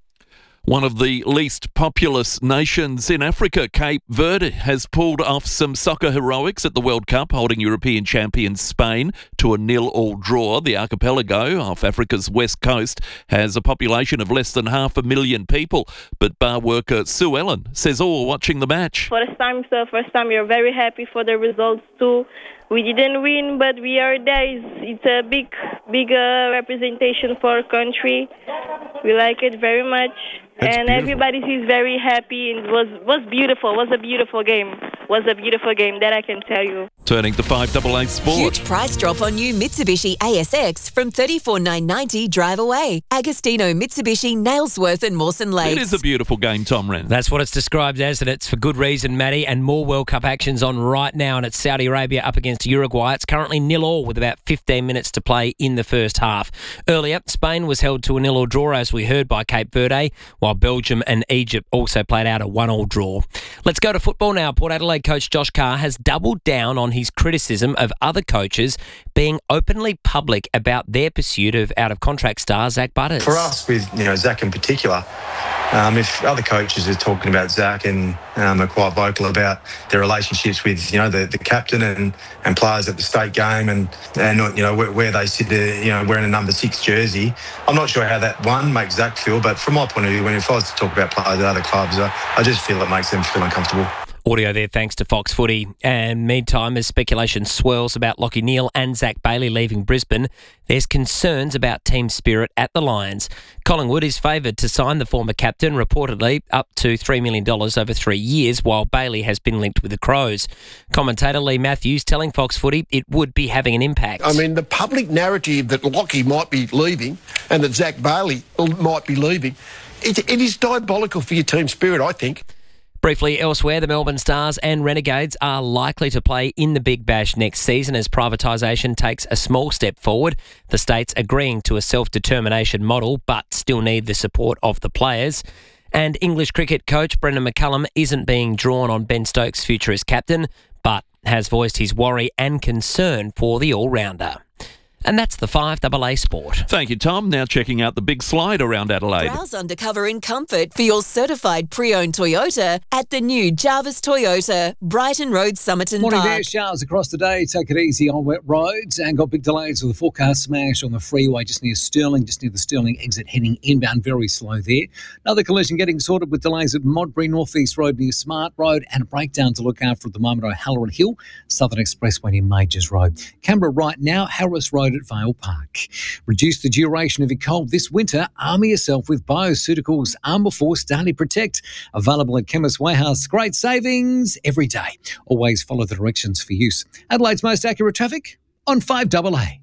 One of the least populous nations in Africa, Cape Verde, has pulled off some soccer heroics at the World Cup, holding European champions Spain to a nil-all draw. The archipelago off Africa's west coast has a population of less than half a million people, but bar worker Sue Ellen says all watching the match.
First time, so first time we're very happy for the results too. We didn't win, but we are there. It's, it's a big, big uh, representation for our country. We like it very much. That's and beautiful. Everybody is very happy. It was was beautiful. It was a beautiful game. It was a beautiful game, that I can tell you.
Turning to five double A Sport.
Huge price drop on new Mitsubishi A S X from thirty-four thousand nine hundred ninety dollars drive away. Agostino, Mitsubishi, Nailsworth and Mawson Lakes.
It is a beautiful game, Tom Wren.
That's what it's described as, and it's for good reason, Matty. And more World Cup actions on right now, and it's Saudi Arabia up against Uruguay. It's currently nil all with about fifteen minutes to play in the first half. Earlier, Spain was held to a nil all draw, as we heard, by Cape Verde, while Belgium and Egypt also played out a one all draw. Let's go to football now. Port Adelaide coach Josh Carr has doubled down on his criticism of other coaches being openly public about their pursuit of out-of-contract star Zach Butters.
For us, with you know Zach in particular, um, if other coaches are talking about Zach and um, are quite vocal about their relationships with you know the, the captain and, and players at the state game and and you know where, where they sit there, you know wearing a number six jersey, I'm not sure how that one makes Zach feel. But from my point of view, when if I was to talk about players at other clubs, I, I just feel it makes them feel uncomfortable.
Audio there thanks to Fox Footy. And meantime, as speculation swirls about Lachie Neale and Zach Bailey leaving Brisbane, there's concerns about team spirit at the Lions. Collingwood is favoured to sign the former captain, reportedly up to three million dollars over three years, while Bailey has been linked with the Crows. Commentator Lee Matthews telling Fox Footy it would be having an impact.
I mean, the public narrative that Lachie might be leaving and that Zach Bailey might be leaving, it, it is diabolical for your team spirit, I think.
Briefly elsewhere, the Melbourne Stars and Renegades are likely to play in the Big Bash next season as privatisation takes a small step forward. The states agreeing to a self-determination model but still need the support of the players. And English cricket coach Brendan McCullum isn't being drawn on Ben Stokes' future as captain, but has voiced his worry and concern for the all-rounder. And that's the five double A Sport.
Thank you, Tom. Now checking out the big slide around Adelaide.
Browse undercover in comfort for your certified pre-owned Toyota at the new Jarvis Toyota, Brighton Road, Somerton
Morning
Park.
there, showers across the day. Take it easy on wet roads and got big delays with a forecast smash on the freeway just near Stirling, just near the Stirling exit heading inbound. Very slow there. Another collision getting sorted with delays at Modbury North East Road near Smart Road and a breakdown to look out for at the moment on O'Halloran Hill, Southern Expressway near Majors Road. Canberra right now, Harris Road at Vale Park. Reduce the duration of your cold this winter. Arm yourself with Bioceuticals Armour Force Daily Protect. Available at Chemist Warehouse. Great savings every day. Always follow the directions for use. Adelaide's most accurate traffic on five double A.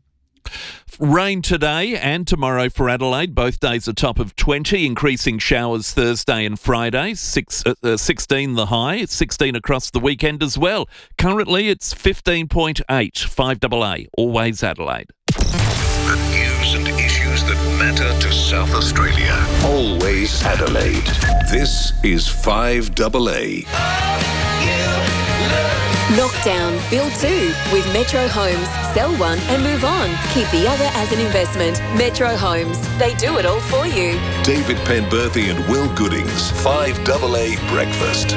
Rain today and tomorrow for Adelaide. Both days a top of twenty. Increasing showers Thursday and Friday. Six, uh, sixteen the high. sixteen across the weekend as well. Currently it's fifteen point eight. five double A. Always Adelaide.
The news and issues that matter to South Australia. Always Adelaide. This is five double A.
Knockdown, build two with Metro Homes. Sell one and move on. Keep the other as an investment. Metro Homes. They do it all for you.
David Penberthy and Will Goodings. five double A Breakfast.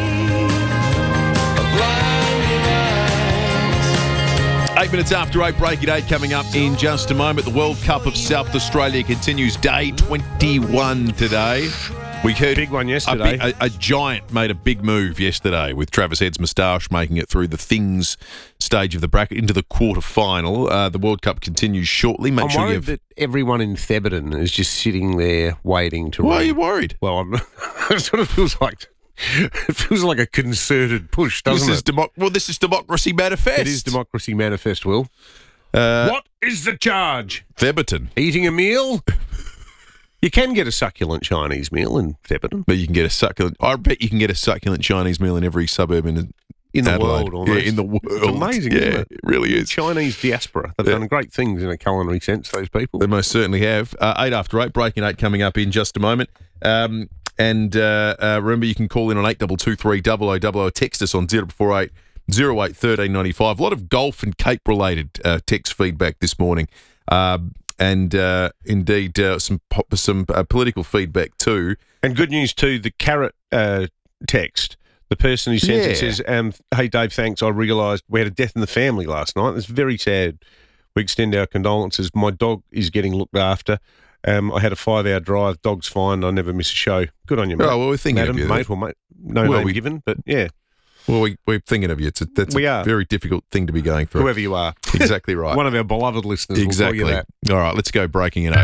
Eight minutes after eight, break at eight coming up in just a moment. The World Cup of South Australia continues day twenty-one today. We heard
big one yesterday.
A, a, a giant made a big move yesterday with Travis Head's moustache making it through the things stage of the bracket into the quarter final. Uh, the World Cup continues shortly. Make
I'm
sure
worried
you've...
that everyone in Thebarton is just sitting there waiting to.
Why
run.
are you worried?
Well, I'm, it sort of feels like. It feels like a concerted push, doesn't
this is
it?
Demo- well, this is Democracy Manifest.
It is Democracy Manifest, Will.
Uh,
what is the charge?
Thebarton.
Eating a meal? You can get a succulent Chinese meal in Thebarton.
But you can get a succulent... I bet you can get a succulent Chinese meal in every suburb in
In the
Adelaide.
world, almost.
Yeah, in the world.
It's amazing,
yeah,
isn't it?
It really is.
Chinese diaspora. They've
Yeah.
done great things in a culinary sense, those people.
They most certainly have. Uh, eight after eight, breaking eight coming up in just a moment. Um, and uh, uh, remember, you can call in on eight two two three double oh double oh. Text us on zero four eight zero eight one three nine five. A lot of golf and Cape-related uh, text feedback this morning. Uh, and uh, indeed, uh, some po- some uh, political feedback too.
And good news too, the carrot uh, text. The person who sent
Yeah.
it says, um, hey, Dave, thanks. I realised we had a death in the family last night. It's very sad. We extend our condolences. My dog is getting looked after. Um, I had a five-hour drive. Dog's fine. I never miss a show. Good on you, mate.
Oh, well, we're thinking
Madam,
of you.
mate, or mate. No
Well,
name
we-
given, but yeah.
Well, we, we're thinking of you. It's a, that's
We
a
are.
very difficult thing to be going through.
Whoever you are.
Exactly right.
One of our beloved listeners
Exactly.
will tell you that.
All right, let's go breaking it out.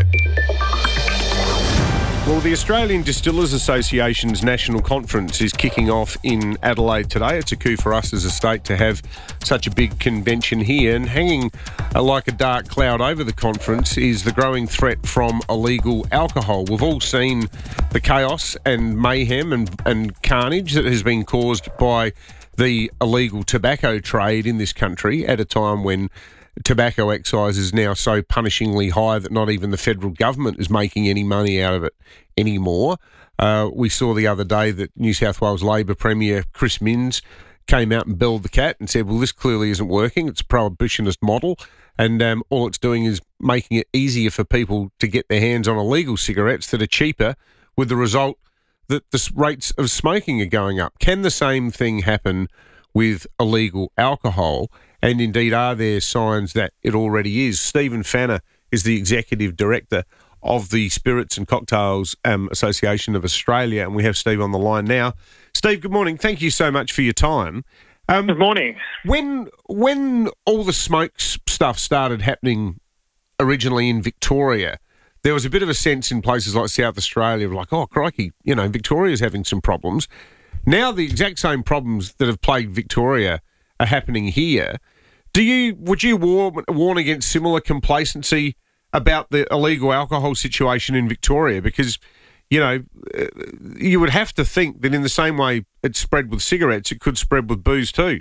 Well, the Australian Distillers Association's national conference is kicking off in Adelaide today. It's a coup for us as a state to have such a big convention here. And hanging uh, like a dark cloud over the conference is the growing threat from illegal alcohol. We've all seen the chaos and mayhem and, and carnage that has been caused by the illegal tobacco trade in this country at a time when tobacco excise is now so punishingly high that not even the federal government is making any money out of it anymore. Uh, we saw the other day that New South Wales Labor Premier Chris Minns came out and belled the cat and said, well, this clearly isn't working. It's a prohibitionist model, and um, all it's doing is making it easier for people to get their hands on illegal cigarettes that are cheaper, with the result that the rates of smoking are going up. Can the same thing happen with illegal alcohol? And indeed, are there signs that it already is? Stephen Fanner is the Executive Director of the Spirits and Cocktails um, Association of Australia, and we have Steve on the line now. Steve, good morning. Thank you so much for your time.
Um, good morning.
When when all the smoke s- stuff started happening originally in Victoria, there was a bit of a sense in places like South Australia of like, oh, crikey, you know, Victoria's having some problems. Now the exact same problems that have plagued Victoria are happening here. Do you would you warn, warn against similar complacency about the illegal alcohol situation in Victoria? Because, you know, uh, you would have to think that in the same way it's spread with cigarettes, it could spread with booze too.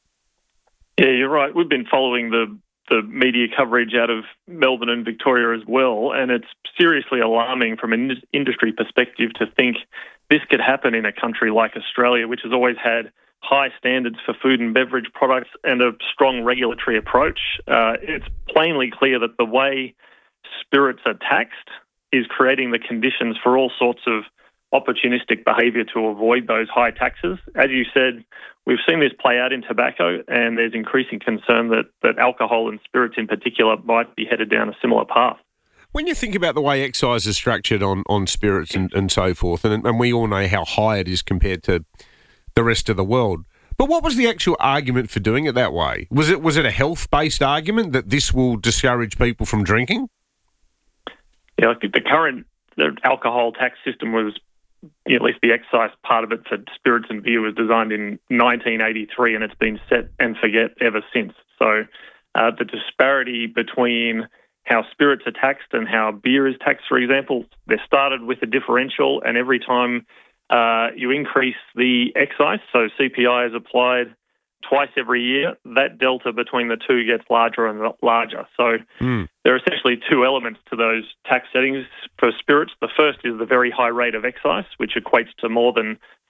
Yeah, you're right. We've been following the the media coverage out of Melbourne and Victoria as well, and it's seriously alarming from an industry perspective to think this could happen in a country like Australia, which has always had high standards for food and beverage products and a strong regulatory approach. Uh, it's plainly clear that the way spirits are taxed is creating the conditions for all sorts of opportunistic behaviour to avoid those high taxes. As you said, we've seen this play out in tobacco, and there's increasing concern that, that alcohol and spirits in particular might be headed down a similar path.
When you think about the way excise is structured on, on spirits and, and so forth, and, and we all know how high it is compared to the rest of the world, but what was the actual argument for doing it that way? Was it was it a health-based argument that this will discourage people from drinking?
Yeah, I think the current the alcohol tax system was, you know, at least the excise part of it for spirits and beer was designed in nineteen eighty-three, and it's been set and forget ever since. So uh, the disparity between how spirits are taxed and how beer is taxed, for example, they started with a differential, and every time uh, you increase the excise, so C P I is applied twice every year, that delta between the two gets larger and larger. So
mm.
there are essentially two elements to those tax settings for spirits. The first is the very high rate of excise, which equates to more than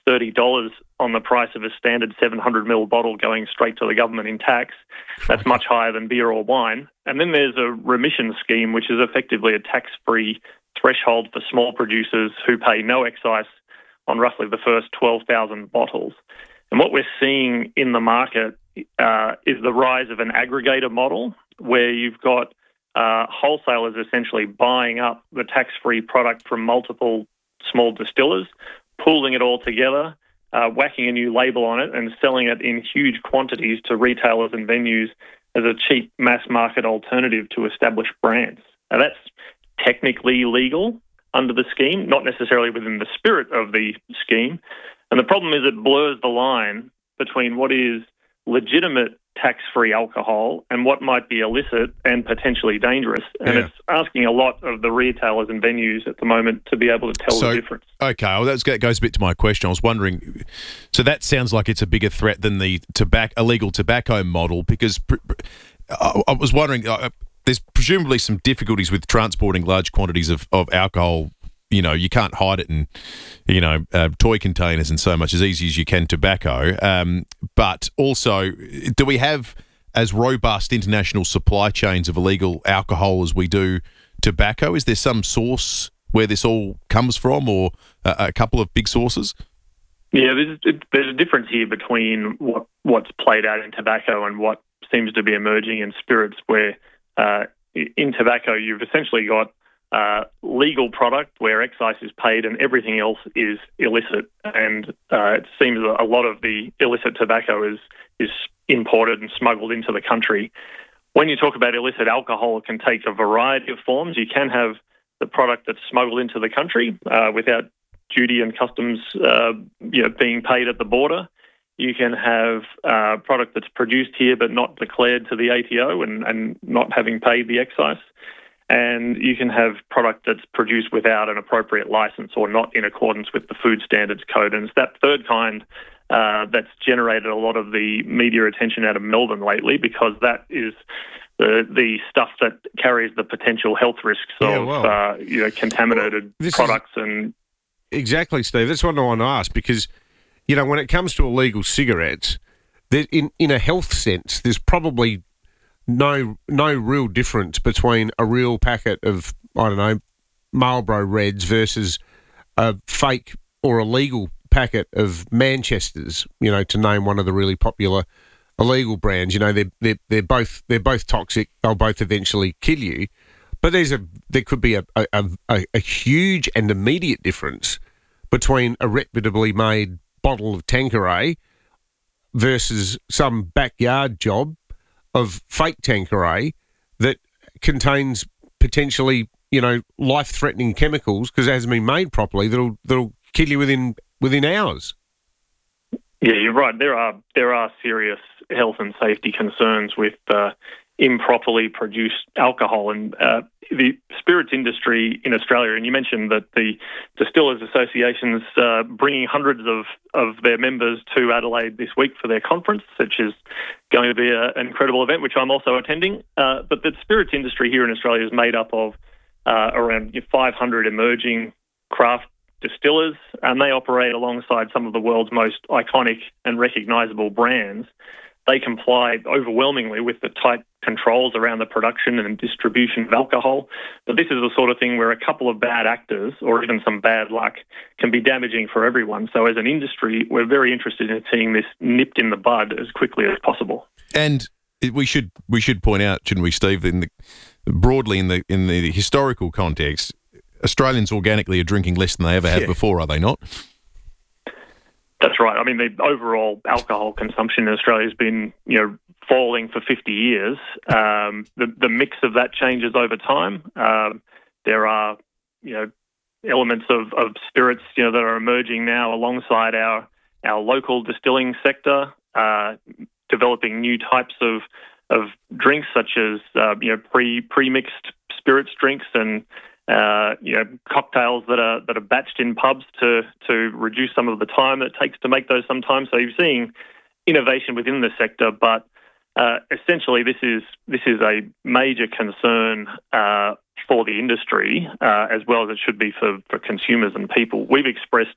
thirty dollars on the price of a standard seven hundred milliliter bottle going straight to the government in tax. That's much higher than beer or wine. And then there's a remission scheme, which is effectively a tax-free threshold for small producers who pay no excise on roughly the first twelve thousand bottles. And what we're seeing in the market uh, is the rise of an aggregator model where you've got uh, wholesalers essentially buying up the tax-free product from multiple small distillers, pooling it all together, uh, whacking a new label on it and selling it in huge quantities to retailers and venues as a cheap mass market alternative to established brands. Now that's technically legal under the scheme, not necessarily within the spirit of the scheme. And the problem is it blurs the line between what is legitimate tax-free alcohol and what might be illicit and potentially dangerous. And
Yeah.
it's asking a lot of the retailers and venues at the moment to be able to tell
So,
the difference.
okay, well, that goes a bit to my question. I was wondering, so that sounds like it's a bigger threat than the tobacco, illegal tobacco model, because pr- pr- I, I was wondering, uh, there's presumably some difficulties with transporting large quantities of, of alcohol. You know, you can't hide it in, you know, uh, toy containers and so much as easy as you can tobacco. Um, but also, do we have as robust international supply chains of illegal alcohol as we do tobacco? Is there some source where this all comes from, or a, a couple of big sources?
Yeah, there's, there's a difference here between what, what's played out in tobacco and what seems to be emerging in spirits, where uh, in tobacco you've essentially got uh, legal product where excise is paid and everything else is illicit. And uh, it seems that a lot of the illicit tobacco is is imported and smuggled into the country. When you talk about illicit alcohol, it can take a variety of forms. You can have the product that's smuggled into the country uh, without duty and customs uh, you know, being paid at the border. You can have uh, product that's produced here but not declared to the A T O and, and not having paid the excise. And you can have product that's produced without an appropriate license or not in accordance with the Food Standards Code. And it's that third kind uh, that's generated a lot of the media attention out of Melbourne lately, because that is the the stuff that carries the potential health risks
Yeah,
of
well,
uh, you know contaminated
this is-
products and
Exactly, Steve. That's what I want to ask, because, you know, when it comes to illegal cigarettes, there, in in a health sense, there's probably no no real difference between a real packet of, I don't know, Marlboro Reds versus a fake or illegal packet of Manchesters, you know, to name one of the really popular illegal brands. You know, they're, they're, they're both they're both toxic. They'll both eventually kill you. But there's a there could be a, a, a, a huge and immediate difference between a reputably made bottle of Tanqueray versus some backyard job of fake Tanqueray that contains potentially, you know, life-threatening chemicals because it hasn't been made properly that'll that'll kill you within within hours.
Yeah, you're right. There are there are serious health and safety concerns with uh, improperly produced alcohol, and uh, the spirits industry in Australia. And you mentioned that the Distillers Association's uh, bringing hundreds of, of their members to Adelaide this week for their conference, which is going to be a, an incredible event, which I'm also attending. Uh, but the spirits industry here in Australia is made up of uh, around five hundred emerging craft distillers, and they operate alongside some of the world's most iconic and recognisable brands. They comply overwhelmingly with the tight controls around the production and distribution of alcohol. But this is the sort of thing where a couple of bad actors or even some bad luck can be damaging for everyone. So as an industry, we're very interested in seeing this nipped in the bud as quickly as possible.
And we should we should point out, shouldn't we, Steve, in the, broadly in the in the historical context, Australians organically are drinking less than they ever had
Yeah.
before, are they not?
That's right. I mean, the overall alcohol consumption in Australia has been, you know, falling for fifty years. Um, the the mix of that changes over time. Um, there are, you know, elements of, of spirits, you know, that are emerging now alongside our our local distilling sector, uh, developing new types of of drinks such as uh, you know pre pre mixed spirits drinks and Uh, you know, cocktails that are that are batched in pubs to to reduce some of the time that it takes to make those sometimes. So you're seeing innovation within the sector, but uh, essentially this is this is a major concern uh, for the industry uh, as well as it should be for, for consumers and people. We've expressed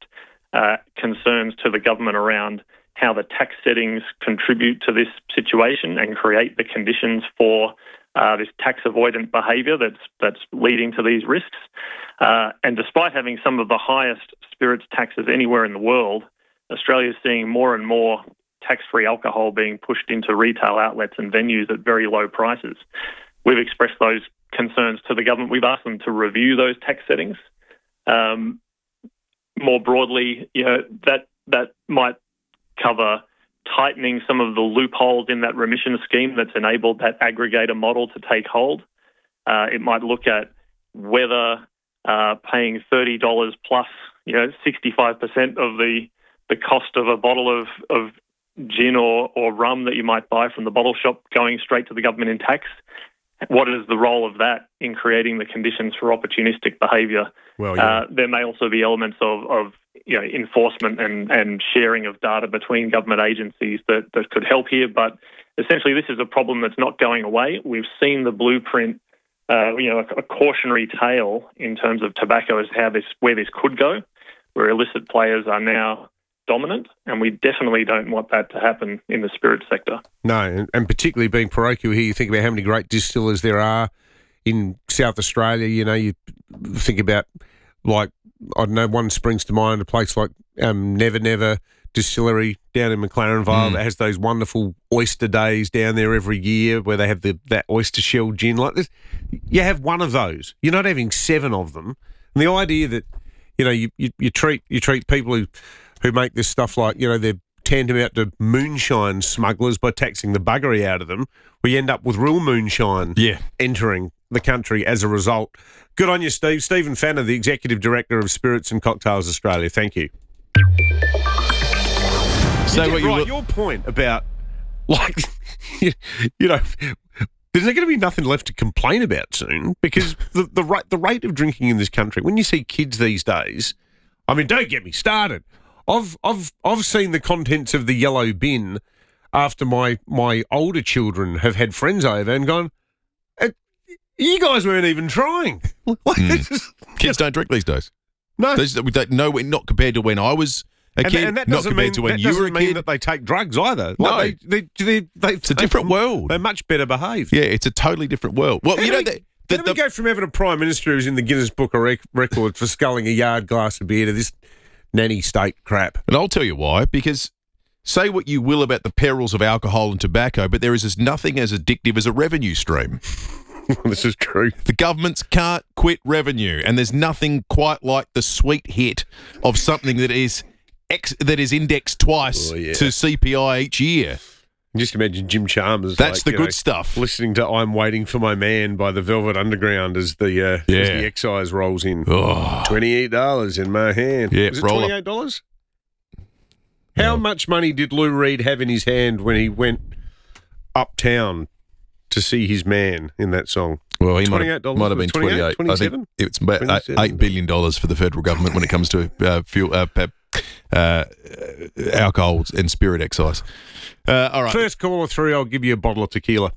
uh, concerns to the government around how the tax settings contribute to this situation and create the conditions for uh, this tax avoidant behaviour that's that's leading to these risks. Uh, and despite having some of the highest spirits taxes anywhere in the world, Australia is seeing more and more tax-free alcohol being pushed into retail outlets and venues at very low prices. We've expressed those concerns to the government. We've asked them to review those tax settings. Um, more broadly, you know, that that might cover tightening some of the loopholes in that remission scheme that's enabled that aggregator model to take hold. Uh, it might look at whether uh, paying thirty dollars plus, you know, sixty-five percent of the the cost of a bottle of, of gin or, or rum that you might buy from the bottle shop going straight to the government in tax. What is the role of that in creating the conditions for opportunistic behaviour?
Well, yeah.
uh, there may also be elements of, of you know, enforcement and, and sharing of data between government agencies that, that could help here. But essentially, this is a problem that's not going away. We've seen the blueprint, uh, you know, a, a cautionary tale in terms of tobacco as how this where this could go, where illicit players are now dominant, and we definitely don't want that to happen in the spirit sector.
No, and, and particularly being parochial here, you think about how many great distillers there are in South Australia. You know, you think about, like, I don't know, one springs to mind, a place like um, Never Never Distillery down in McLaren Vale mm. that has those wonderful oyster days down there every year where they have the that oyster shell gin. Like this, you have one of those. You're not having seven of them. And the idea that, you know, you, you, you treat you treat people who who make this stuff like, you know, they're tantamount to moonshine smugglers by taxing the buggery out of them, we end up with real moonshine
yeah.
entering the country as a result. Good on you, Steve. Stephen Fanner, the Executive Director of Spirits and Cocktails Australia. Thank you.
So
you
what you
right,
will-
your point about, like, you, you know, there's going to be nothing left to complain about soon because the, the, rate, the rate of drinking in this country, when you see kids these days, I mean, don't get me started. I've I've I've seen the contents of the yellow bin after my my older children have had friends over and gone, you guys weren't even trying. Like,
mm.
is,
Kids don't drink these days.
No,
they, we don't, no, not compared to when I was a
and,
kid.
and that
not
doesn't
compared
mean,
to when
that
you were
doesn't
a
mean
kid.
that they take drugs either.
No,
like they, they, they, they,
it's a different world.
They're much better behaved.
Yeah, it's a totally different world. Well,
How
you
do
know
we,
that.
How
The,
do
the,
we go from having a Prime Minister who's in the Guinness Book of rec- Records for sculling a yard glass of beer to this nanny state crap?
And I'll tell you why, because say what you will about the perils of alcohol and tobacco, but there is as nothing as addictive as a revenue stream.
This is true.
The governments can't quit revenue, and there's nothing quite like the sweet hit of something that is ex- that is indexed twice
oh, yeah.
to C P I each year.
Just imagine Jim Chalmers.
That's
like,
the
you
good
know,
stuff.
Listening to "I'm Waiting for My Man" by the Velvet Underground as the uh,
Yeah.
as the excise rolls in.
Oh.
Twenty-eight dollars in my hand.
Yeah,
Was it
roll up.
twenty-eight dollars? How much money did Lou Reed have in his hand when he went uptown to see his man in that song?
Well, he might
twenty-eight
have,
dollars.
might have been
twenty-eight,
twenty-eight. I
twenty-seven?
think it's about eight, eight billion dollars for the federal government when it comes to uh, fuel, uh, pep, uh, alcohol and spirit excise. Uh, all right.
First caller through, I'll give you a bottle of tequila.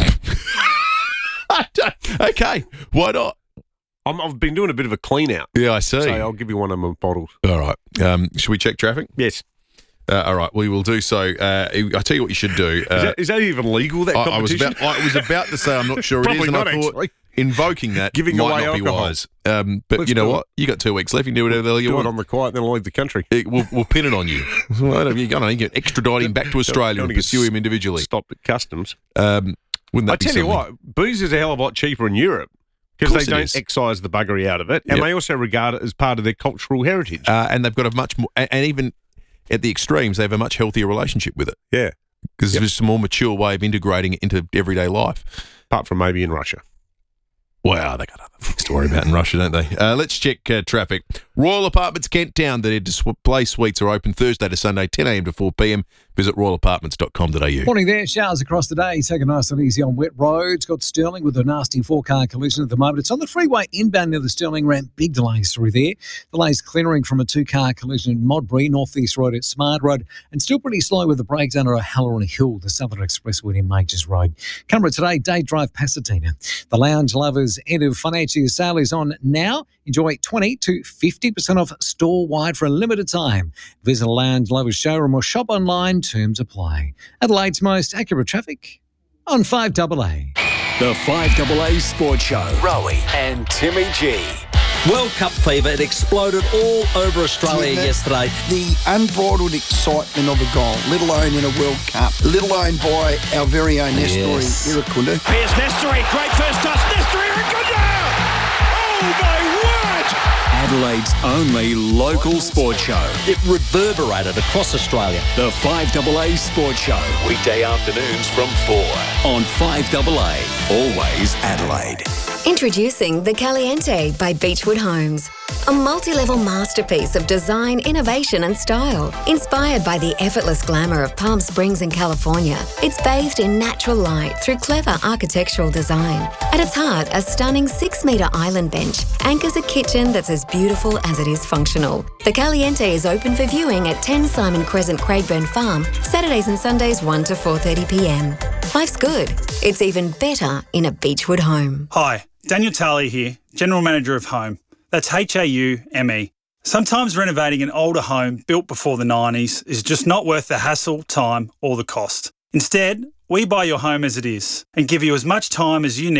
Okay, why not?
I'm, I've been doing a bit of a clean out.
Yeah, I see.
So I'll give you one of my bottles.
All right. Um, should we check traffic?
Yes.
Uh, all right, we will do so. Uh, I tell you what you should do. Uh,
Is that, is that even legal, that
I, I was
competition?
about. I was about to say I'm not sure it
Probably
is, and
not,
I thought
actually.
invoking that
Giving
might
away
not
alcohol.
be wise. Um, but
Let's
you know
do
what? You got two weeks left. You can do whatever the hell you
Do
want.
it on the quiet, then I'll leave the country.
It, we'll, we'll pin it on you. Well, you're going to get extradite him back to Australia
Don't
and
get
pursue him individually.
Stopped at customs.
Um, wouldn't that
I
be
tell you
something?
what, booze is a hell of a lot cheaper in Europe because
Course
they
it
don't
is.
excise the buggery out of it, and
Yep.
they also regard it as part of their cultural heritage.
Uh, and they've got a much more, and and even at the extremes, they have a much healthier relationship with it.
Yeah.
Because
Yep.
it's a more mature way of integrating it into everyday life.
Apart from maybe in Russia.
Wow, they got other things to worry about in Russia, don't they? Uh, let's check uh, traffic. Royal Apartments Kent Town, the display suites are open Thursday to Sunday, ten a.m. to four p.m. visit royal apartments dot com dot a u.
Morning there. Showers across the day. Take it nice and easy on wet roads. Got Stirling with a nasty four-car collision at the moment. It's on the freeway inbound near the Stirling ramp. Big delays through there. Delays clearing from a two-car collision at Modbury, North East Road at Smart Road, and still pretty slow with the brakes under O'Halloran Hill, the Southern Expressway in Majors Road. Canberra today, day drive Pasadena. The Lounge Lovers end of financial year sale is on now. Enjoy twenty to fifty percent off store-wide for a limited time. Visit a Lounge Lovers showroom or shop online. Terms apply. Adelaide's most accurate traffic on five A A.
The five A A Sports Show. Rowie and Timmy G.
World Cup fever, it exploded all over Australia
the,
yesterday.
The unbridled excitement of a goal, let alone in a World Cup, let alone by our very own Nestori
Yes.
Irankunda.
Here's Nestori, great first touch, Nestori Irankunda! Oh my word!
Adelaide's only local sports show.
It reverberated across Australia.
The five A A Sports Show. Weekday afternoons from four on five A A. Always Adelaide.
Introducing the Caliente by Beechwood Homes. A multi-level masterpiece of design, innovation and style. Inspired by the effortless glamour of Palm Springs in California, it's bathed in natural light through clever architectural design. At its heart, a stunning six-metre island bench anchors a kitchen that's as beautiful as it is functional. The Caliente is open for viewing at ten Simon Crescent, Craigburn Farm, Saturdays and Sundays one to four thirty p m. Life's good. It's even better in a Beechwood home.
Hi, Daniel Tarley here, General Manager of Home. That's H A U M E. Sometimes renovating an older home built before the nineties is just not worth the hassle, time or the cost. Instead, we buy your home as it is and give you as much time as you need